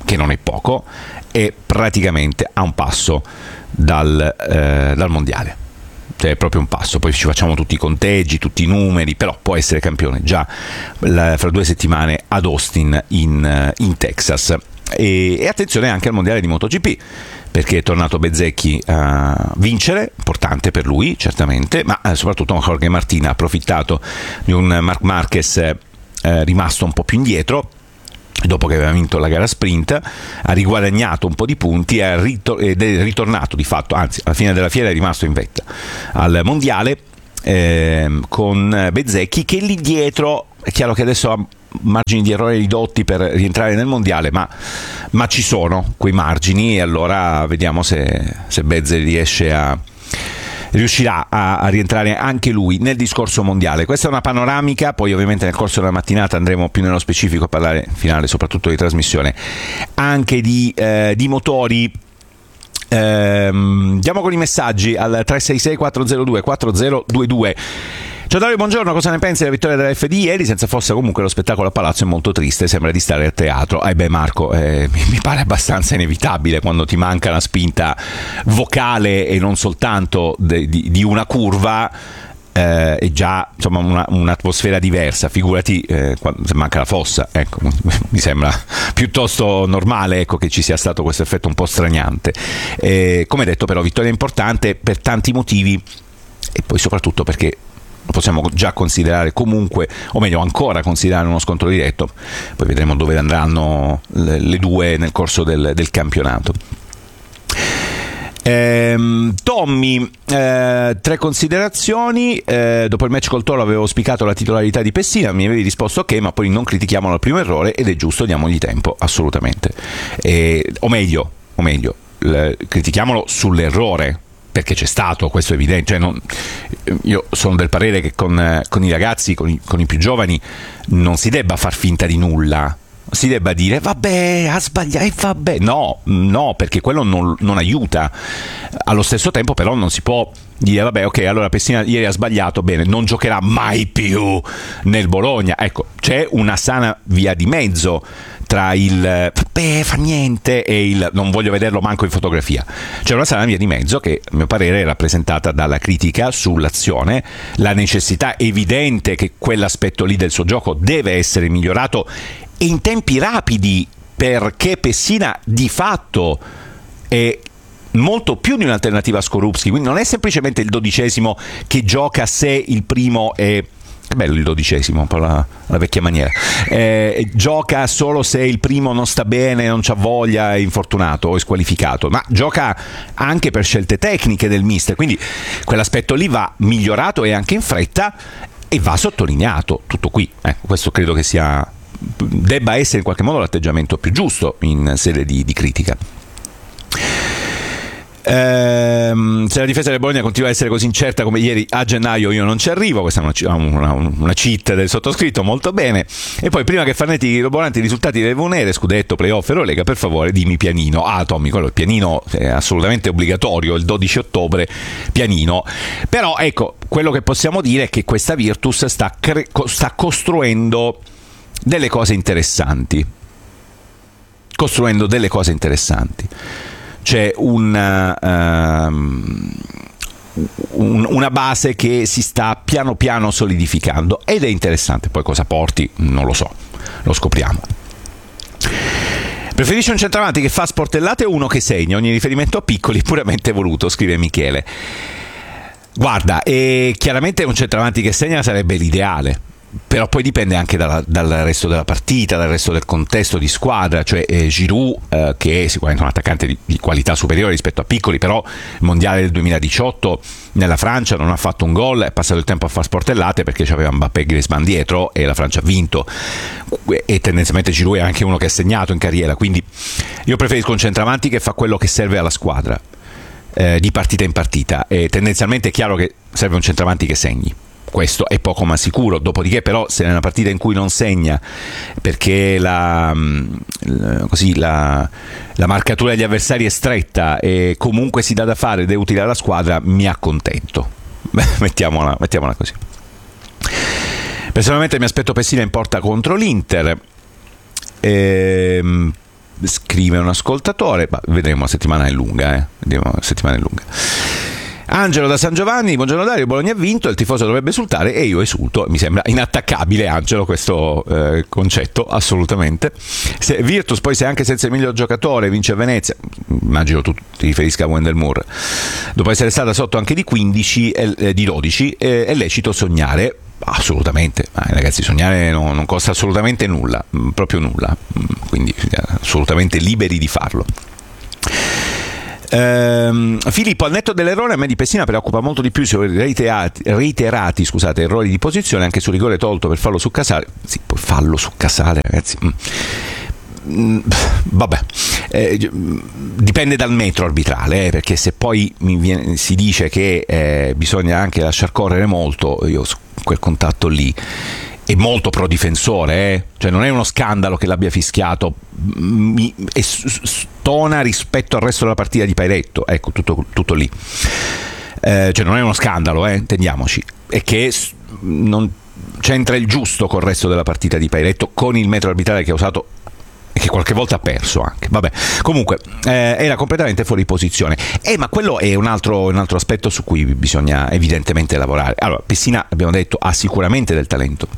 che non è poco, è praticamente a un passo dal, eh, dal mondiale. Cioè è proprio un passo, poi ci facciamo tutti i conteggi, tutti i numeri, però può essere campione già la, fra due settimane ad Austin in, in Texas. E, e attenzione anche al mondiale di MotoGP, perché è tornato Bezzecchi a vincere, importante per lui certamente, ma soprattutto Jorge Martin ha approfittato di un Marc Marquez eh, rimasto un po' più indietro dopo che aveva vinto la gara sprint, ha riguadagnato un po' di punti ed è ritornato di fatto, anzi alla fine della fiera è rimasto in vetta al mondiale eh, con Bezzecchi, che lì dietro è chiaro che adesso ha margini di errore ridotti per rientrare nel mondiale, ma, ma ci sono quei margini, e allora vediamo se, se Bezze riesce a riuscirà a, a rientrare anche lui nel discorso mondiale. Questa è una panoramica, poi ovviamente nel corso della mattinata andremo più nello specifico a parlare in finale soprattutto di trasmissione anche di, eh, di motori. Ehm, andiamo con i messaggi al tre sei sei quattro zero due quattro zero due due. Ciao Dario, buongiorno, cosa ne pensi della vittoria della F D ieri? Senza fosse comunque lo spettacolo a Palazzo è molto triste, sembra di stare a teatro. Eh beh Marco, eh, mi pare abbastanza inevitabile quando ti manca una spinta vocale e non soltanto de, di, di una curva, eh, e già insomma una, un'atmosfera diversa, figurati eh, quando, se manca la fossa, ecco, mi sembra piuttosto normale, ecco, che ci sia stato questo effetto un po' straniante. Eh, come detto però, vittoria importante per tanti motivi, e poi soprattutto perché possiamo già considerare comunque, o meglio ancora considerare uno scontro diretto, poi vedremo dove andranno le, le due nel corso del, del campionato. Ehm, Tommy, eh, tre considerazioni. Eh, dopo il match col Toro avevo auspicato la titolarità di Pessina, mi avevi risposto ok, ma poi non critichiamolo al primo errore, ed è giusto, diamogli tempo, assolutamente. Eh, o meglio, o meglio le, critichiamolo sull'errore, perché c'è stato, questo è evidente. Cioè non, io sono del parere che con, con i ragazzi, con i, con i più giovani, non si debba far finta di nulla, si debba dire vabbè, ha sbagliato e vabbè. No, no, perché quello non, non aiuta. Allo stesso tempo però non si può dire vabbè, ok, allora Pessina ieri ha sbagliato, bene, non giocherà mai più nel Bologna. Ecco, c'è una sana via di mezzo tra il beh, fa niente e il non voglio vederlo manco in fotografia. C'è una sana via di mezzo che, a mio parere, è rappresentata dalla critica sull'azione, la necessità evidente che quell'aspetto lì del suo gioco deve essere migliorato e in tempi rapidi, perché Pessina di fatto è molto più di un'alternativa a Skorupski, quindi non è semplicemente il dodicesimo che gioca se il primo è È bello il dodicesimo, un po' la, la vecchia maniera. Eh, gioca solo se il primo non sta bene, non c'ha voglia, è infortunato o è squalificato, ma gioca anche per scelte tecniche del mister, quindi quell'aspetto lì va migliorato e anche in fretta e va sottolineato. Tutto qui. Eh, questo credo che sia debba essere in qualche modo l'atteggiamento più giusto in sede di, di critica. Ehm, se la difesa del Bologna continua a essere così incerta come ieri, a gennaio io non ci arrivo. Questa è una, una, una cheat del sottoscritto, molto bene. E poi, prima che Farnetti robolanti i risultati delle Venere, scudetto, playoff, Eurolega, per favore dimmi pianino. Ah Tommy, quello il pianino è assolutamente obbligatorio, il dodici ottobre pianino. Però ecco, quello che possiamo dire è che questa Virtus sta, cre- sta costruendo delle cose interessanti costruendo delle cose interessanti. C'è una, um, un, una base che si sta piano piano solidificando ed è interessante. Poi cosa porti non lo so, lo scopriamo. Preferisci un centravanti che fa sportellate o uno che segna? Ogni riferimento a piccoli puramente voluto, scrive Michele. Guarda, e chiaramente un centravanti che segna sarebbe l'ideale, però poi dipende anche dalla, dal resto della partita, dal resto del contesto di squadra. Cioè eh, Giroud, eh, che è sicuramente un attaccante di, di qualità superiore rispetto a piccoli, però il mondiale del duemiladiciotto nella Francia non ha fatto un gol, è passato il tempo a far sportellate perché c'aveva Mbappé e Griezmann dietro e la Francia ha vinto, e tendenzialmente Giroud è anche uno che ha segnato in carriera, quindi io preferisco un centravanti che fa quello che serve alla squadra eh, di partita in partita, e tendenzialmente è chiaro che serve un centravanti che segni. Questo è poco ma sicuro. Dopodiché però, se nella partita in cui non segna perché la, così, la, la marcatura degli avversari è stretta e comunque si dà da fare ed è utile alla squadra, mi accontento. mettiamola, mettiamola così. Personalmente mi aspetto Pessina in porta contro l'Inter. Ehm, scrive un ascoltatore, ma vedremo, la settimana è lunga, eh? Vediamo, la settimana è lunga. Angelo da San Giovanni, buongiorno Dario, Bologna ha vinto, il tifoso dovrebbe esultare e io esulto, mi sembra inattaccabile Angelo questo eh, concetto, assolutamente. Se Virtus poi se anche senza il miglior giocatore vince a Venezia, immagino tu ti riferisca a Wendell Moore, dopo essere stata sotto anche di quindici, eh, di dodici, eh, è lecito sognare. Assolutamente, ah, ragazzi, sognare non, non costa assolutamente nulla, proprio nulla, quindi assolutamente liberi di farlo. Uh, Filippo, al netto dell'errore, a me di Pessina preoccupa molto di più sui reiterati, reiterati scusate, errori di posizione, anche sul rigore tolto per fallo su Casale. Sì, poi fallo su Casale, ragazzi. Mm. Mm, vabbè, eh, dipende dal metro arbitrale, eh, perché se poi mi viene, si dice che eh, bisogna anche lasciar correre molto, io su quel contatto lì è molto pro difensore, eh? Cioè non è uno scandalo che l'abbia fischiato, mi, è stona rispetto al resto della partita di Pairetto, ecco, tutto, tutto lì, eh, cioè non è uno scandalo, eh? Intendiamoci, è che non c'entra il giusto col resto della partita di Pairetto, con il metro arbitrale che ha usato e che qualche volta ha perso anche. Vabbè, comunque eh, era completamente fuori posizione. Eh, ma quello è un altro, un altro aspetto su cui bisogna evidentemente lavorare. Allora, Pessina, abbiamo detto, ha sicuramente del talento.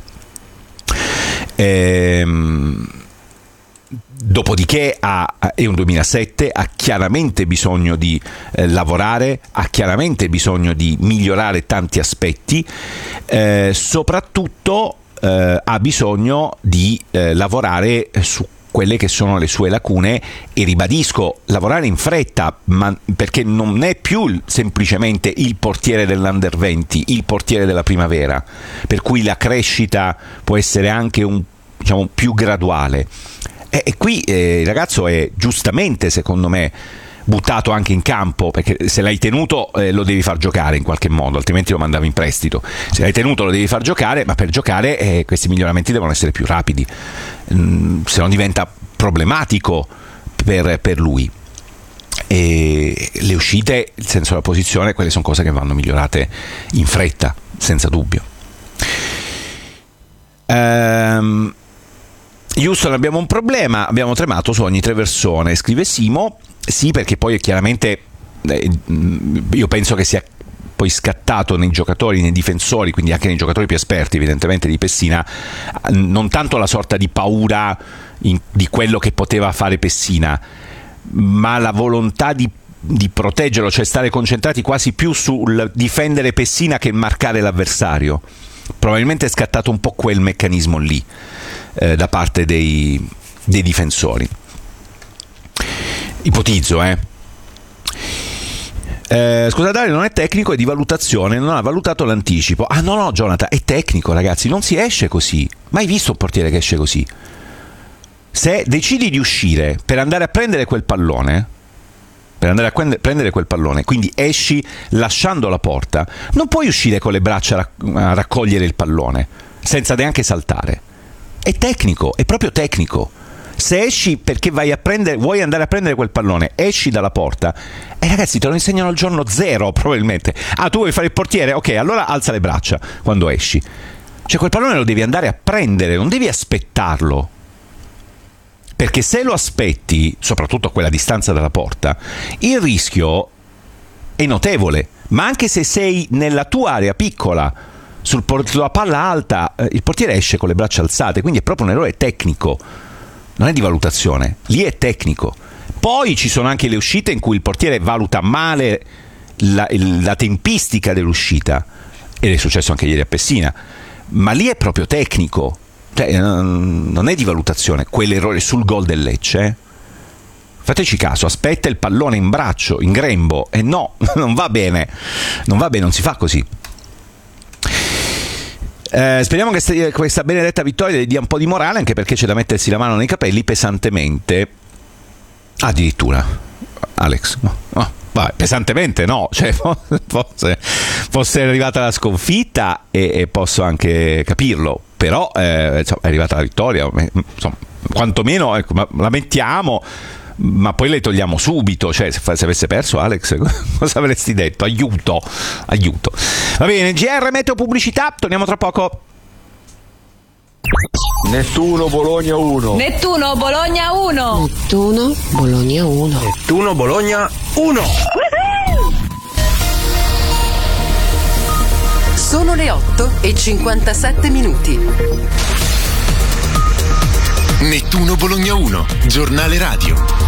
Ehm, dopodiché ha, è un duemilasette, ha chiaramente bisogno di eh, lavorare, ha chiaramente bisogno di migliorare tanti aspetti, eh, soprattutto eh, ha bisogno di eh, lavorare su quelle che sono le sue lacune e ribadisco, lavorare in fretta, ma perché non è più semplicemente il portiere dell'Under venti, il portiere della primavera, per cui la crescita può essere anche un, diciamo, più graduale. E, e qui eh, il ragazzo è giustamente, secondo me, buttato anche in campo, perché se l'hai tenuto eh, lo devi far giocare in qualche modo, altrimenti lo mandavi in prestito. Se l'hai tenuto lo devi far giocare, ma per giocare eh, questi miglioramenti devono essere più rapidi, mm, se no diventa problematico per, per lui. E le uscite, il senso della posizione, quelle sono cose che vanno migliorate in fretta, senza dubbio. Ehm Houston, abbiamo un problema, abbiamo tremato su ogni tre persone, scrive Simo. Sì, perché poi chiaramente eh, io penso che sia poi scattato nei giocatori, nei difensori, quindi anche nei giocatori più esperti evidentemente di Pessina, non tanto la sorta di paura in, di quello che poteva fare Pessina, ma la volontà di, di proteggerlo, cioè stare concentrati quasi più sul difendere Pessina che marcare l'avversario. Probabilmente è scattato un po' quel meccanismo lì eh, da parte dei, dei difensori. Ipotizzo, eh. eh scusa Dario, non è tecnico, è di valutazione, non ha valutato l'anticipo. Ah no no Jonathan, è tecnico, ragazzi, non si esce così. Mai visto un portiere che esce così? Se decidi di uscire per andare a prendere quel pallone, per andare a prendere quel pallone, quindi esci lasciando la porta, non puoi uscire con le braccia a raccogliere il pallone senza neanche saltare. È tecnico, è proprio tecnico. Se esci perché vai a prendere, vuoi andare a prendere quel pallone, esci dalla porta, e eh, ragazzi, te lo insegnano al giorno zero probabilmente. Ah, tu vuoi fare il portiere? Ok, allora alza le braccia quando esci. Cioè quel pallone lo devi andare a prendere, non devi aspettarlo. Perché se lo aspetti, soprattutto a quella distanza dalla porta, il rischio è notevole. Ma anche se sei nella tua area piccola, sul port- sulla palla alta, eh, il portiere esce con le braccia alzate, quindi è proprio un errore tecnico. Non è di valutazione, lì è tecnico. Poi ci sono anche le uscite in cui il portiere valuta male la, la tempistica dell'uscita, ed è successo anche ieri a Pessina, ma lì è proprio tecnico. Cioè, non è di valutazione quell'errore sul gol del Lecce, eh? Fateci caso, aspetta il pallone in braccio, in grembo, e no, non va bene, non va bene, non si fa così. Eh, speriamo che st- questa benedetta vittoria dia un po' di morale, anche perché c'è da mettersi la mano nei capelli pesantemente. Addirittura, Alex, no, no. Vabbè, pesantemente no, cioè fosse, fosse arrivata la sconfitta e, e posso anche capirlo, però eh, insomma, è arrivata la vittoria, insomma, quantomeno ecco, la mettiamo, ma poi le togliamo subito. Cioè se, se avesse perso Alex cosa avresti detto? Aiuto, aiuto. Va bene, G R Meteo Pubblicità, torniamo tra poco. Nettuno Bologna uno. Nettuno Bologna uno. Nettuno Bologna uno. Nettuno Bologna uno. Sono le otto e cinquantasette minuti. Nettuno Bologna uno, giornale radio.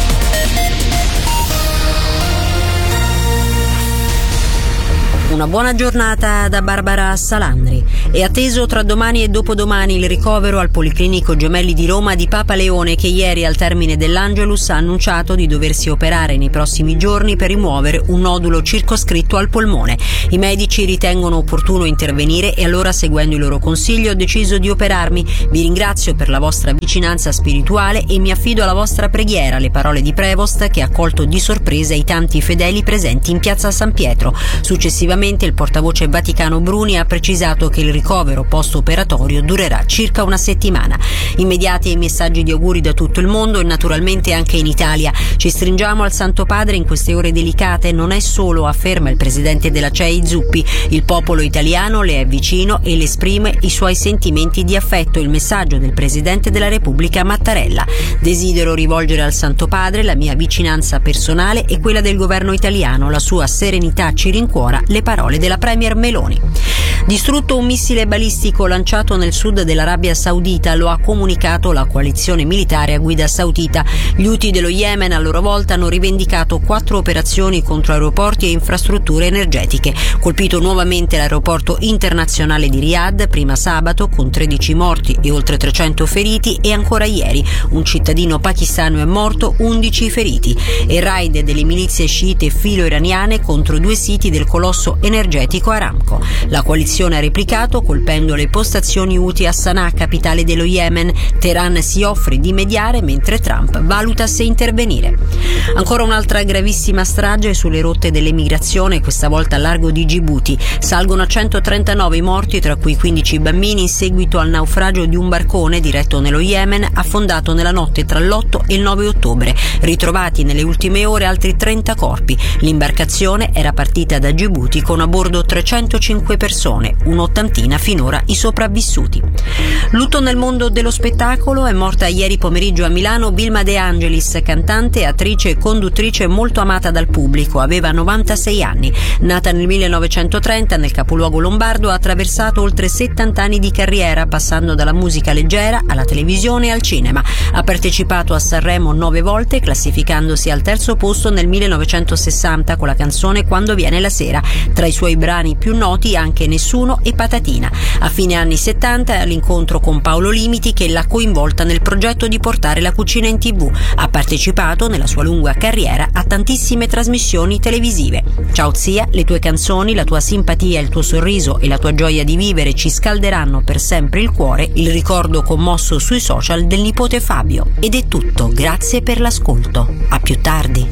Una buona giornata da Barbara Salandri. È atteso tra domani e dopodomani il ricovero al Policlinico Gemelli di Roma di Papa Leone, che ieri al termine dell'Angelus ha annunciato di doversi operare nei prossimi giorni per rimuovere un nodulo circoscritto al polmone. I medici ritengono opportuno intervenire e allora, seguendo il loro consiglio, ho deciso di operarmi. Vi ringrazio per la vostra vicinanza spirituale e mi affido alla vostra preghiera, le parole di Prevost, che ha colto di sorpresa i tanti fedeli presenti in piazza San Pietro. Successivamente il portavoce vaticano Bruni ha precisato che il ricovero post-operatorio durerà circa una settimana. Immediati i messaggi di auguri da tutto il mondo e naturalmente anche in Italia. Ci stringiamo al Santo Padre in queste ore delicate, non è solo, afferma il presidente della C E I Zuppi. Il popolo italiano le è vicino e le esprime i suoi sentimenti di affetto. Il messaggio del presidente della Repubblica Mattarella. Desidero rivolgere al Santo Padre la mia vicinanza personale e quella del governo italiano. La sua serenità ci rincuora. Le parole della premier Meloni. Distrutto un missile balistico lanciato nel sud dell'Arabia Saudita, lo ha comunicato la coalizione militare a guida saudita. Gli Houthi dello Yemen a loro volta hanno rivendicato quattro operazioni contro aeroporti e infrastrutture energetiche. Colpito nuovamente l'aeroporto internazionale di Riyadh, prima sabato, con tredici morti e oltre trecento feriti, e ancora ieri un cittadino pakistano è morto, undici feriti. E raid delle milizie sciite filo-iraniane contro due siti del colosso energetico Aramco. La coalizione ha replicato colpendo le postazioni Houthi a Sana'a, capitale dello Yemen. Teheran si offre di mediare mentre Trump valuta se intervenire. Ancora un'altra gravissima strage sulle rotte dell'emigrazione, questa volta a largo di Gibuti. Salgono a centotrentanove i morti, tra cui quindici bambini, in seguito al naufragio di un barcone diretto nello Yemen, affondato nella notte tra l'otto e il nove ottobre. Ritrovati nelle ultime ore altri trenta corpi. L'imbarcazione era partita da Gibuti con a bordo trecentocinque persone, un'ottantina finora i sopravvissuti. Lutto nel mondo dello spettacolo. È morta ieri pomeriggio a Milano Vilma De Angelis, cantante, attrice e conduttrice molto amata dal pubblico. Aveva novantasei anni. Nata nel millenovecentotrenta nel capoluogo lombardo, ha attraversato oltre settanta anni di carriera, passando dalla musica leggera alla televisione e al cinema. Ha partecipato a Sanremo nove volte, classificandosi al terzo posto nel millenovecentosessanta con la canzone Quando viene la sera. Tra i suoi brani più noti anche Nessuno e Patatina. A fine anni settanta, all'incontro con Paolo Limiti, che l'ha coinvolta nel progetto di portare la cucina in tv. Ha partecipato nella sua lunga carriera a tantissime trasmissioni televisive. Ciao zia, le tue canzoni, la tua simpatia, il tuo sorriso e la tua gioia di vivere ci scalderanno per sempre il cuore. Il ricordo commosso sui social del nipote Fabio. Ed è tutto, grazie per l'ascolto. A più tardi.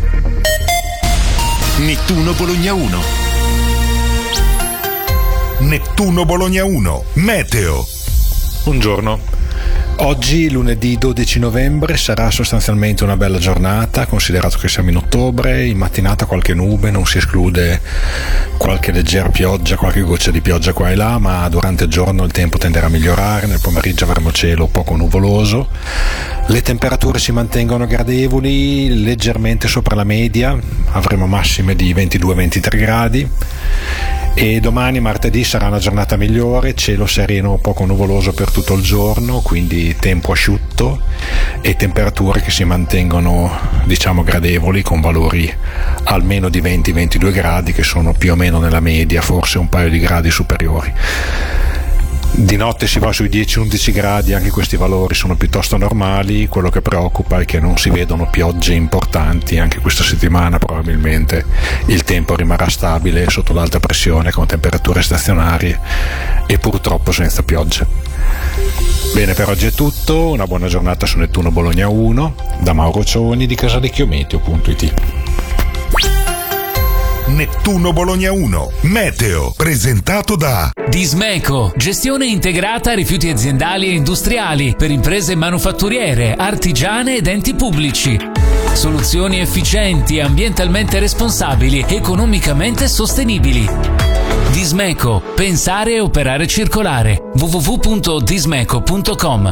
Nettuno Bologna uno. Nettuno Bologna uno, meteo. Buongiorno. Oggi, lunedì dodici novembre, sarà sostanzialmente una bella giornata, considerato che siamo in ottobre. In mattinata qualche nube, non si esclude qualche leggera pioggia, qualche goccia di pioggia qua e là, ma durante il giorno il tempo tenderà a migliorare. Nel pomeriggio avremo cielo poco nuvoloso. Le temperature si mantengono gradevoli, leggermente sopra la media, avremo massime di ventidue ventitré gradi. E domani, martedì, sarà una giornata migliore, cielo sereno poco nuvoloso per tutto il giorno, quindi tempo asciutto e temperature che si mantengono, diciamo, gradevoli, con valori almeno di venti ventidue gradi, che sono più o meno nella media, forse un paio di gradi superiori. Di notte si va sui dieci undici gradi, anche questi valori sono piuttosto normali. Quello che preoccupa è che non si vedono piogge importanti. Anche questa settimana probabilmente il tempo rimarrà stabile sotto l'alta pressione, con temperature stazionarie e purtroppo senza piogge. Bene, per oggi è tutto. Una buona giornata su Nettuno Bologna uno da Mauro Cioni di casalecchiometeo punto it. Nettuno Bologna uno, meteo, presentato da Dismeco, gestione integrata rifiuti aziendali e industriali per imprese manufatturiere, artigiane ed enti pubblici. Soluzioni efficienti, ambientalmente responsabili, economicamente sostenibili. Dismeco, pensare e operare circolare. w w w punto dismeco punto com.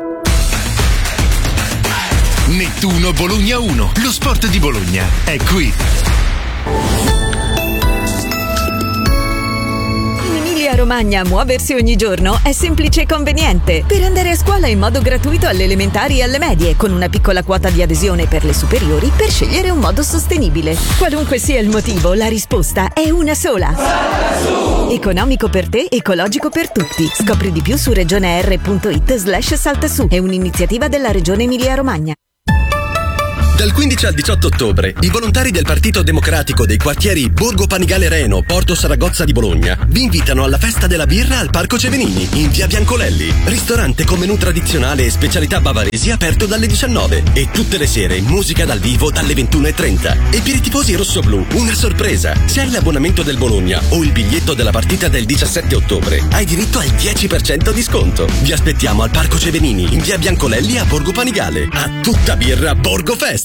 Nettuno Bologna uno, lo sport di Bologna è qui. Romagna, muoversi ogni giorno è semplice e conveniente. Per andare a scuola in modo gratuito alle elementari e alle medie, con una piccola quota di adesione per le superiori, per scegliere un modo sostenibile. Qualunque sia il motivo, la risposta è una sola. Economico per te, ecologico per tutti. Scopri di più su regioner.it slash saltasu. È un'iniziativa della Regione Emilia Romagna. Dal quindici al diciotto ottobre, i volontari del Partito Democratico dei quartieri Borgo Panigale Reno, Porto Saragozza di Bologna vi invitano alla festa della birra al Parco Cevenini, in via Biancolelli. Ristorante con menù tradizionale e specialità bavaresi aperto dalle diciannove e tutte le sere musica dal vivo dalle ventuno e trenta. E per i tifosi rossoblù, una sorpresa. Se hai l'abbonamento del Bologna o il biglietto della partita del diciassette ottobre, hai diritto al dieci per cento di sconto. Vi aspettiamo al Parco Cevenini, in via Biancolelli a Borgo Panigale. A tutta birra Borgo Fest!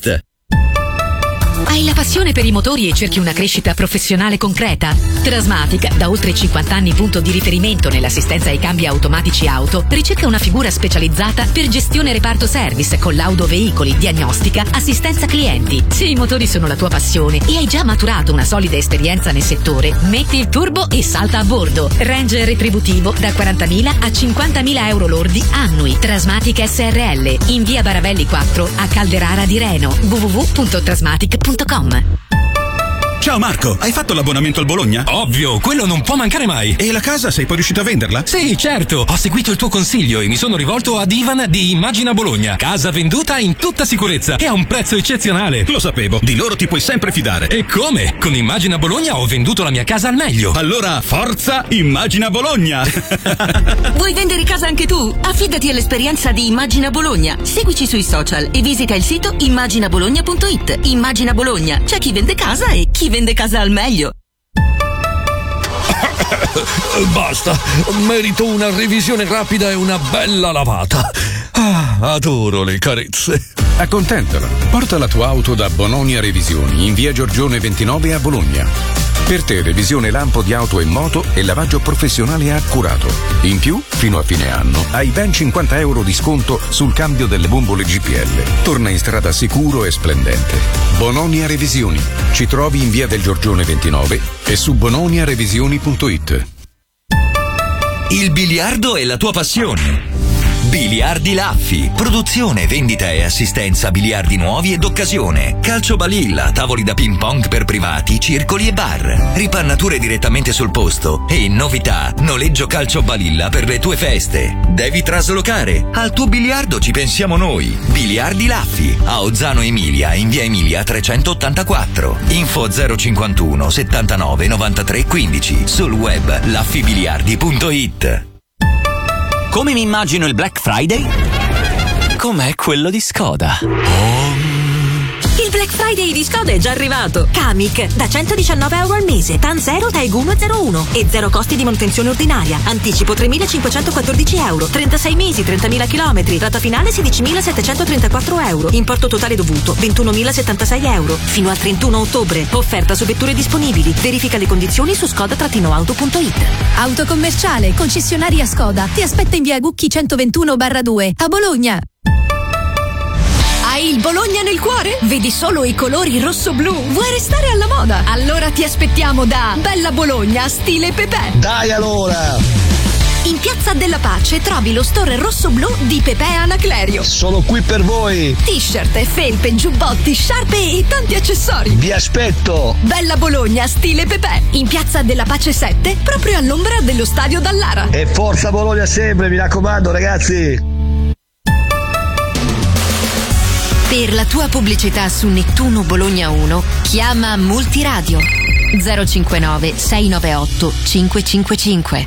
Hai la passione per i motori e cerchi una crescita professionale concreta? Trasmatic, da oltre cinquanta anni punto di riferimento nell'assistenza ai cambi automatici auto, ricerca una figura specializzata per gestione reparto service, collaudo veicoli, diagnostica, assistenza clienti. Se i motori sono la tua passione e hai già maturato una solida esperienza nel settore, metti il turbo e salta a bordo. Range retributivo da quarantamila a cinquantamila euro lordi annui. Trasmatic S R L, in via Baravelli quattro a Calderara di Reno. w w w punto trasmatic punto com. Ciao Marco, hai fatto l'abbonamento al Bologna? Ovvio, quello non può mancare mai. E la casa sei poi riuscito a venderla? Sì, certo, ho seguito il tuo consiglio e mi sono rivolto ad Ivan di Immagina Bologna. Casa venduta in tutta sicurezza e a un prezzo eccezionale. Lo sapevo, di loro ti puoi sempre fidare. E come? Con Immagina Bologna ho venduto la mia casa al meglio. Allora, forza Immagina Bologna! Vuoi vendere casa anche tu? Affidati all'esperienza di Immagina Bologna. Seguici sui social e visita il sito immagina bologna punto it. Immagina Bologna, c'è chi vende casa e chi vende casa al meglio. Basta, merito una revisione rapida e una bella lavata. Ah, adoro le carezze. Accontentala. Porta la tua auto da Bononia Revisioni in via Giorgione ventinove a Bologna. Per te revisione lampo di auto e moto e lavaggio professionale e accurato. In più, fino a fine anno, hai ben cinquanta euro di sconto sul cambio delle bombole G P L. Torna in strada sicuro e splendente. Bononia Revisioni. Ci trovi in via del Giorgione ventinove e su bononia revisioni punto it. Il biliardo è la tua passione. Biliardi Laffi, produzione, vendita e assistenza biliardi nuovi ed occasione, calcio balilla, tavoli da ping pong per privati, circoli e bar, ripannature direttamente sul posto e novità, noleggio calcio balilla per le tue feste. Devi traslocare? Al tuo biliardo ci pensiamo noi. Biliardi Laffi, a Ozzano Emilia, in via Emilia trecentottantaquattro. Info zero cinquantuno settantanove novantatré quindici, sul web laffibiliardi punto it. Come mi immagino il Black Friday? Com'è quello di Skoda. Il Black Friday di Skoda è già arrivato. Kamiq da centodiciannove euro al mese, TAN zero, T A E G uno zero uno e zero costi di manutenzione ordinaria. Anticipo tremilacinquecentoquattordici euro, trentasei mesi, trentamila chilometri, rata finale sedicimilasettecentotrentaquattro euro, importo totale dovuto ventunomilasettantasei euro. Fino al trentuno ottobre. Offerta su vetture disponibili. Verifica le condizioni su skoda auto punto it. Autocommerciale, concessionaria Skoda. Ti aspetta in via Gucchi centoventuno barra due a Bologna. Hai il Bologna nel cuore? Vedi solo i colori rosso-blu? Vuoi restare alla moda? Allora ti aspettiamo da Bella Bologna stile Pepe. Dai allora! In Piazza della Pace trovi lo store rosso-blu di Pepe Anaclerio. Sono qui per voi. T-shirt, felpe, giubbotti, sciarpe e tanti accessori. Vi aspetto. Bella Bologna stile Pepe. In Piazza della Pace sette, proprio all'ombra dello stadio Dallara. E forza Bologna sempre, mi raccomando ragazzi. Per la tua pubblicità su Nettuno Bologna uno, chiama Multiradio zero cinquantanove sei novantaotto cinquecentocinquantacinque.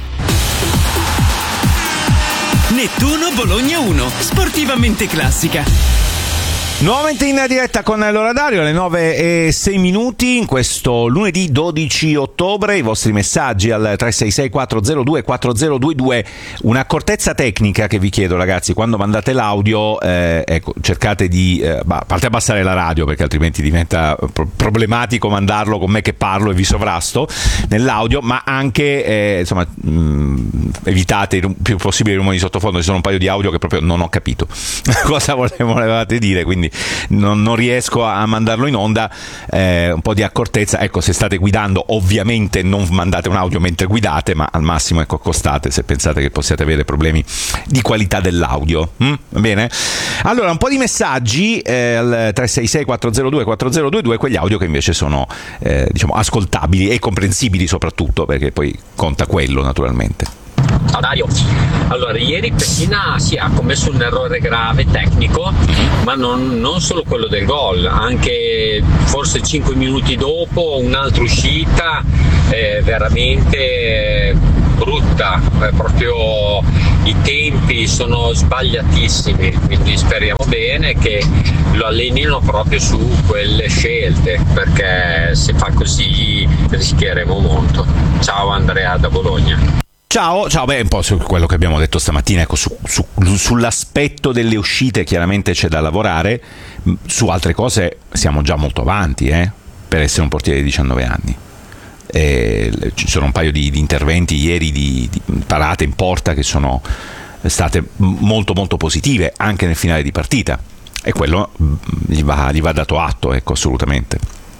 Nettuno Bologna uno, sportivamente classica. Nuovamente in diretta con l'ora Dario alle nove e sei minuti in questo lunedì dodici ottobre. I vostri messaggi al tre sei sei quattro zero due quattro zero due due. Un'accortezza tecnica che vi chiedo, ragazzi: quando mandate l'audio, eh, ecco, cercate di eh, a parte abbassare la radio, perché altrimenti diventa pro- problematico mandarlo con me che parlo e vi sovrasto nell'audio, ma anche eh, insomma mh, evitate il più possibile i rumori di sottofondo. Ci sono un paio di audio che proprio non ho capito cosa volevate dire, quindi non, non riesco a mandarlo in onda. Eh, un po' di accortezza, ecco, se state guidando ovviamente non mandate un audio mentre guidate, ma al massimo ecco accostate se pensate che possiate avere problemi di qualità dell'audio. mm? Va bene? Allora, un po' di messaggi eh, al tre sei sei quattro zero due quattro zero due due, quegli audio che invece sono eh, diciamo ascoltabili e comprensibili, soprattutto perché poi conta quello naturalmente. Ciao Dario, allora ieri Pessina sì, ha commesso un errore grave tecnico, ma non, non solo quello del gol, anche forse cinque minuti dopo un'altra uscita eh, veramente brutta, eh, proprio i tempi sono sbagliatissimi, quindi speriamo bene che lo allenino proprio su quelle scelte, perché se fa così rischieremo molto. Ciao Andrea da Bologna. Ciao, ciao, beh, un po' su quello che abbiamo detto stamattina, ecco, su, su, sull'aspetto delle uscite chiaramente c'è da lavorare, su altre cose siamo già molto avanti, eh, per essere un portiere di diciannove anni. E ci sono un paio di, di interventi ieri di, di parate in porta che sono state molto molto positive anche nel finale di partita, e quello gli va, gli va dato atto, ecco, assolutamente.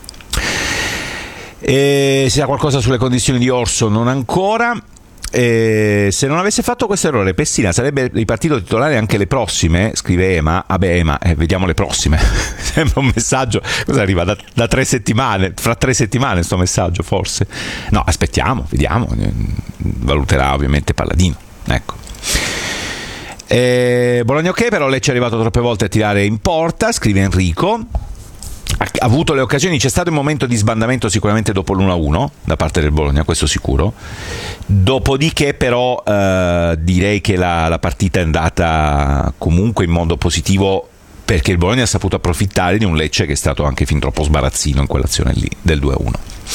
E si sa qualcosa sulle condizioni di Orso? Non ancora. Eh, se non avesse fatto questo errore Pessina sarebbe ripartito titolare anche le prossime, scrive Ema. Vabbè Ema, eh, vediamo le prossime. Sembra un messaggio, cosa arriva da, da tre settimane, fra tre settimane sto messaggio forse. No, aspettiamo, vediamo, valuterà ovviamente Palladino, ecco. eh, Bologna ok, però Lecce è arrivato troppe volte a tirare in porta, scrive Enrico. Ha avuto le occasioni, c'è stato un momento di sbandamento sicuramente dopo l'uno a uno da parte del Bologna, questo sicuro. Dopodiché però eh, direi che la, la partita è andata comunque in modo positivo, perché il Bologna ha saputo approfittare di un Lecce che è stato anche fin troppo sbarazzino in quell'azione lì del due a uno,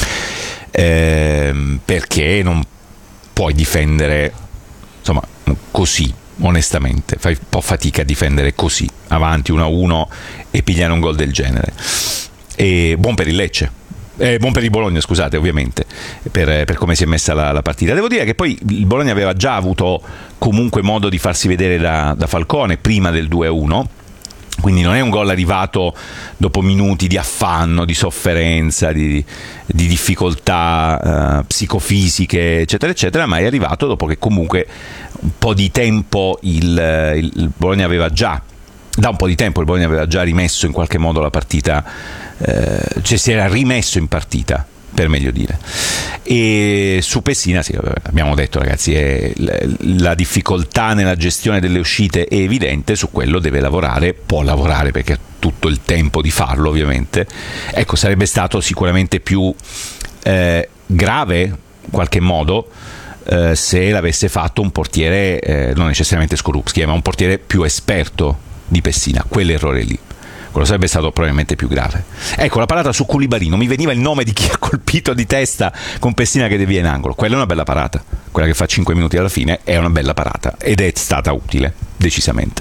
eh, perché non puoi difendere insomma così. Onestamente fai un po' fatica a difendere così avanti uno a uno e pigliare un gol del genere. E buon per il Lecce, eh, buon per il Bologna, scusate, ovviamente, per, per come si è messa la, la partita. Devo dire che poi il Bologna aveva già avuto comunque modo di farsi vedere da, da Falcone prima del due a uno, quindi non è un gol arrivato dopo minuti di affanno, di sofferenza, di, di difficoltà uh, psicofisiche, eccetera, eccetera, ma è arrivato dopo che comunque un po' di tempo il, il, il Bologna aveva già, da un po' di tempo il Bologna aveva già rimesso in qualche modo la partita, eh, cioè si era rimesso in partita, per meglio dire. E su Pessina sì, abbiamo detto ragazzi, è, la difficoltà nella gestione delle uscite è evidente, su quello deve lavorare, può lavorare perché ha tutto il tempo di farlo ovviamente. Ecco, sarebbe stato sicuramente più eh, grave in qualche modo eh, se l'avesse fatto un portiere eh, non necessariamente Skorupski, ma un portiere più esperto di Pessina, quell'errore lì, quello sarebbe stato probabilmente più grave. Ecco, la parata su Koulibaly, non mi veniva il nome di chi ha colpito di testa con Pessina che devia in angolo. Quella è una bella parata, quella che fa cinque minuti alla fine è una bella parata ed è stata utile, decisamente.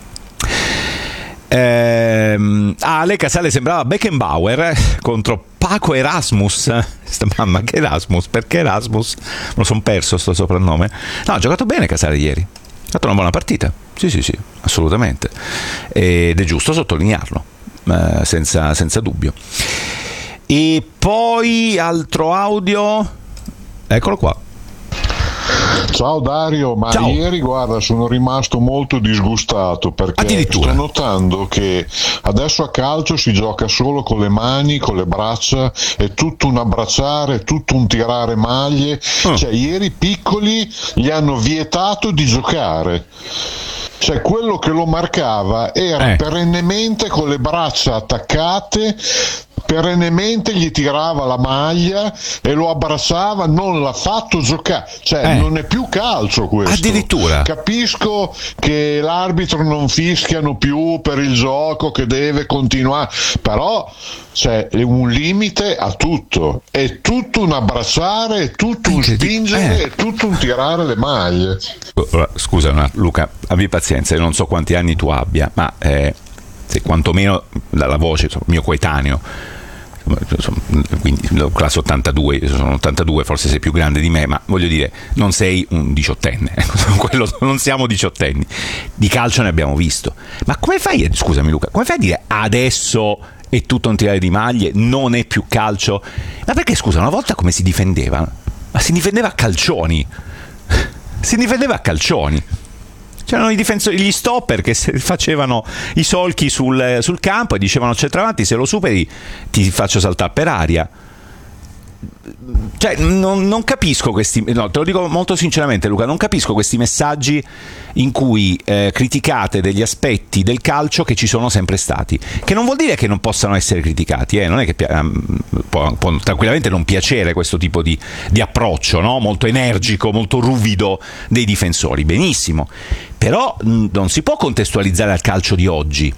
Ehm, ah, Ale Casale sembrava Beckenbauer contro Paco Erasmus. Mamma, che Erasmus? Perché Erasmus? Me lo son perso sto soprannome. No, ha giocato bene Casale ieri, ha fatto una buona partita. Sì, sì, sì, assolutamente. Ed è giusto sottolinearlo, eh, senza, senza dubbio. E poi altro audio, eccolo qua. Ciao Dario, ma Ciao. ieri guarda sono rimasto molto disgustato perché sto notando che adesso a calcio si gioca solo con le mani, con le braccia, è tutto un abbracciare, tutto un tirare maglie, oh. Cioè ieri piccoli gli hanno vietato di giocare. Cioè quello che lo marcava era eh. perennemente con le braccia attaccate, perennemente gli tirava la maglia e lo abbracciava, non l'ha fatto giocare, cioè Eh. non è più calcio questo. Addirittura. Capisco che l'arbitro non fischiano più per il gioco, che deve continuare, però c'è un limite a tutto, è tutto un abbracciare, è tutto un spingere, eh. è tutto un tirare le maglie. Scusa una, Luca, abbi pazienza, io non so quanti anni tu abbia, ma eh, se quantomeno dalla voce, insomma, mio coetaneo, insomma, quindi classe ottantadue, io sono ottantadue, forse sei più grande di me, ma voglio dire, non sei un diciottenne, quello, non siamo diciottenni, di calcio ne abbiamo visto, ma come fai, scusami Luca, come fai a dire adesso è tutto un tirare di maglie, non è più calcio? Ma perché, scusa, una volta come si difendeva? Ma si difendeva a calcioni, si difendeva a calcioni. C'erano i difensori, gli stopper che facevano i solchi sul, sul campo e dicevano centravanti, se lo superi ti faccio saltare per aria. Cioè non, non capisco questi, no, te lo dico molto sinceramente Luca, non capisco questi messaggi in cui eh, criticate degli aspetti del calcio che ci sono sempre stati, che non vuol dire che non possano essere criticati, eh? Non è che può, può tranquillamente non piacere questo tipo di, di approccio, no? Molto energico, molto ruvido dei difensori, benissimo, però mh, non si può contestualizzare al calcio di oggi.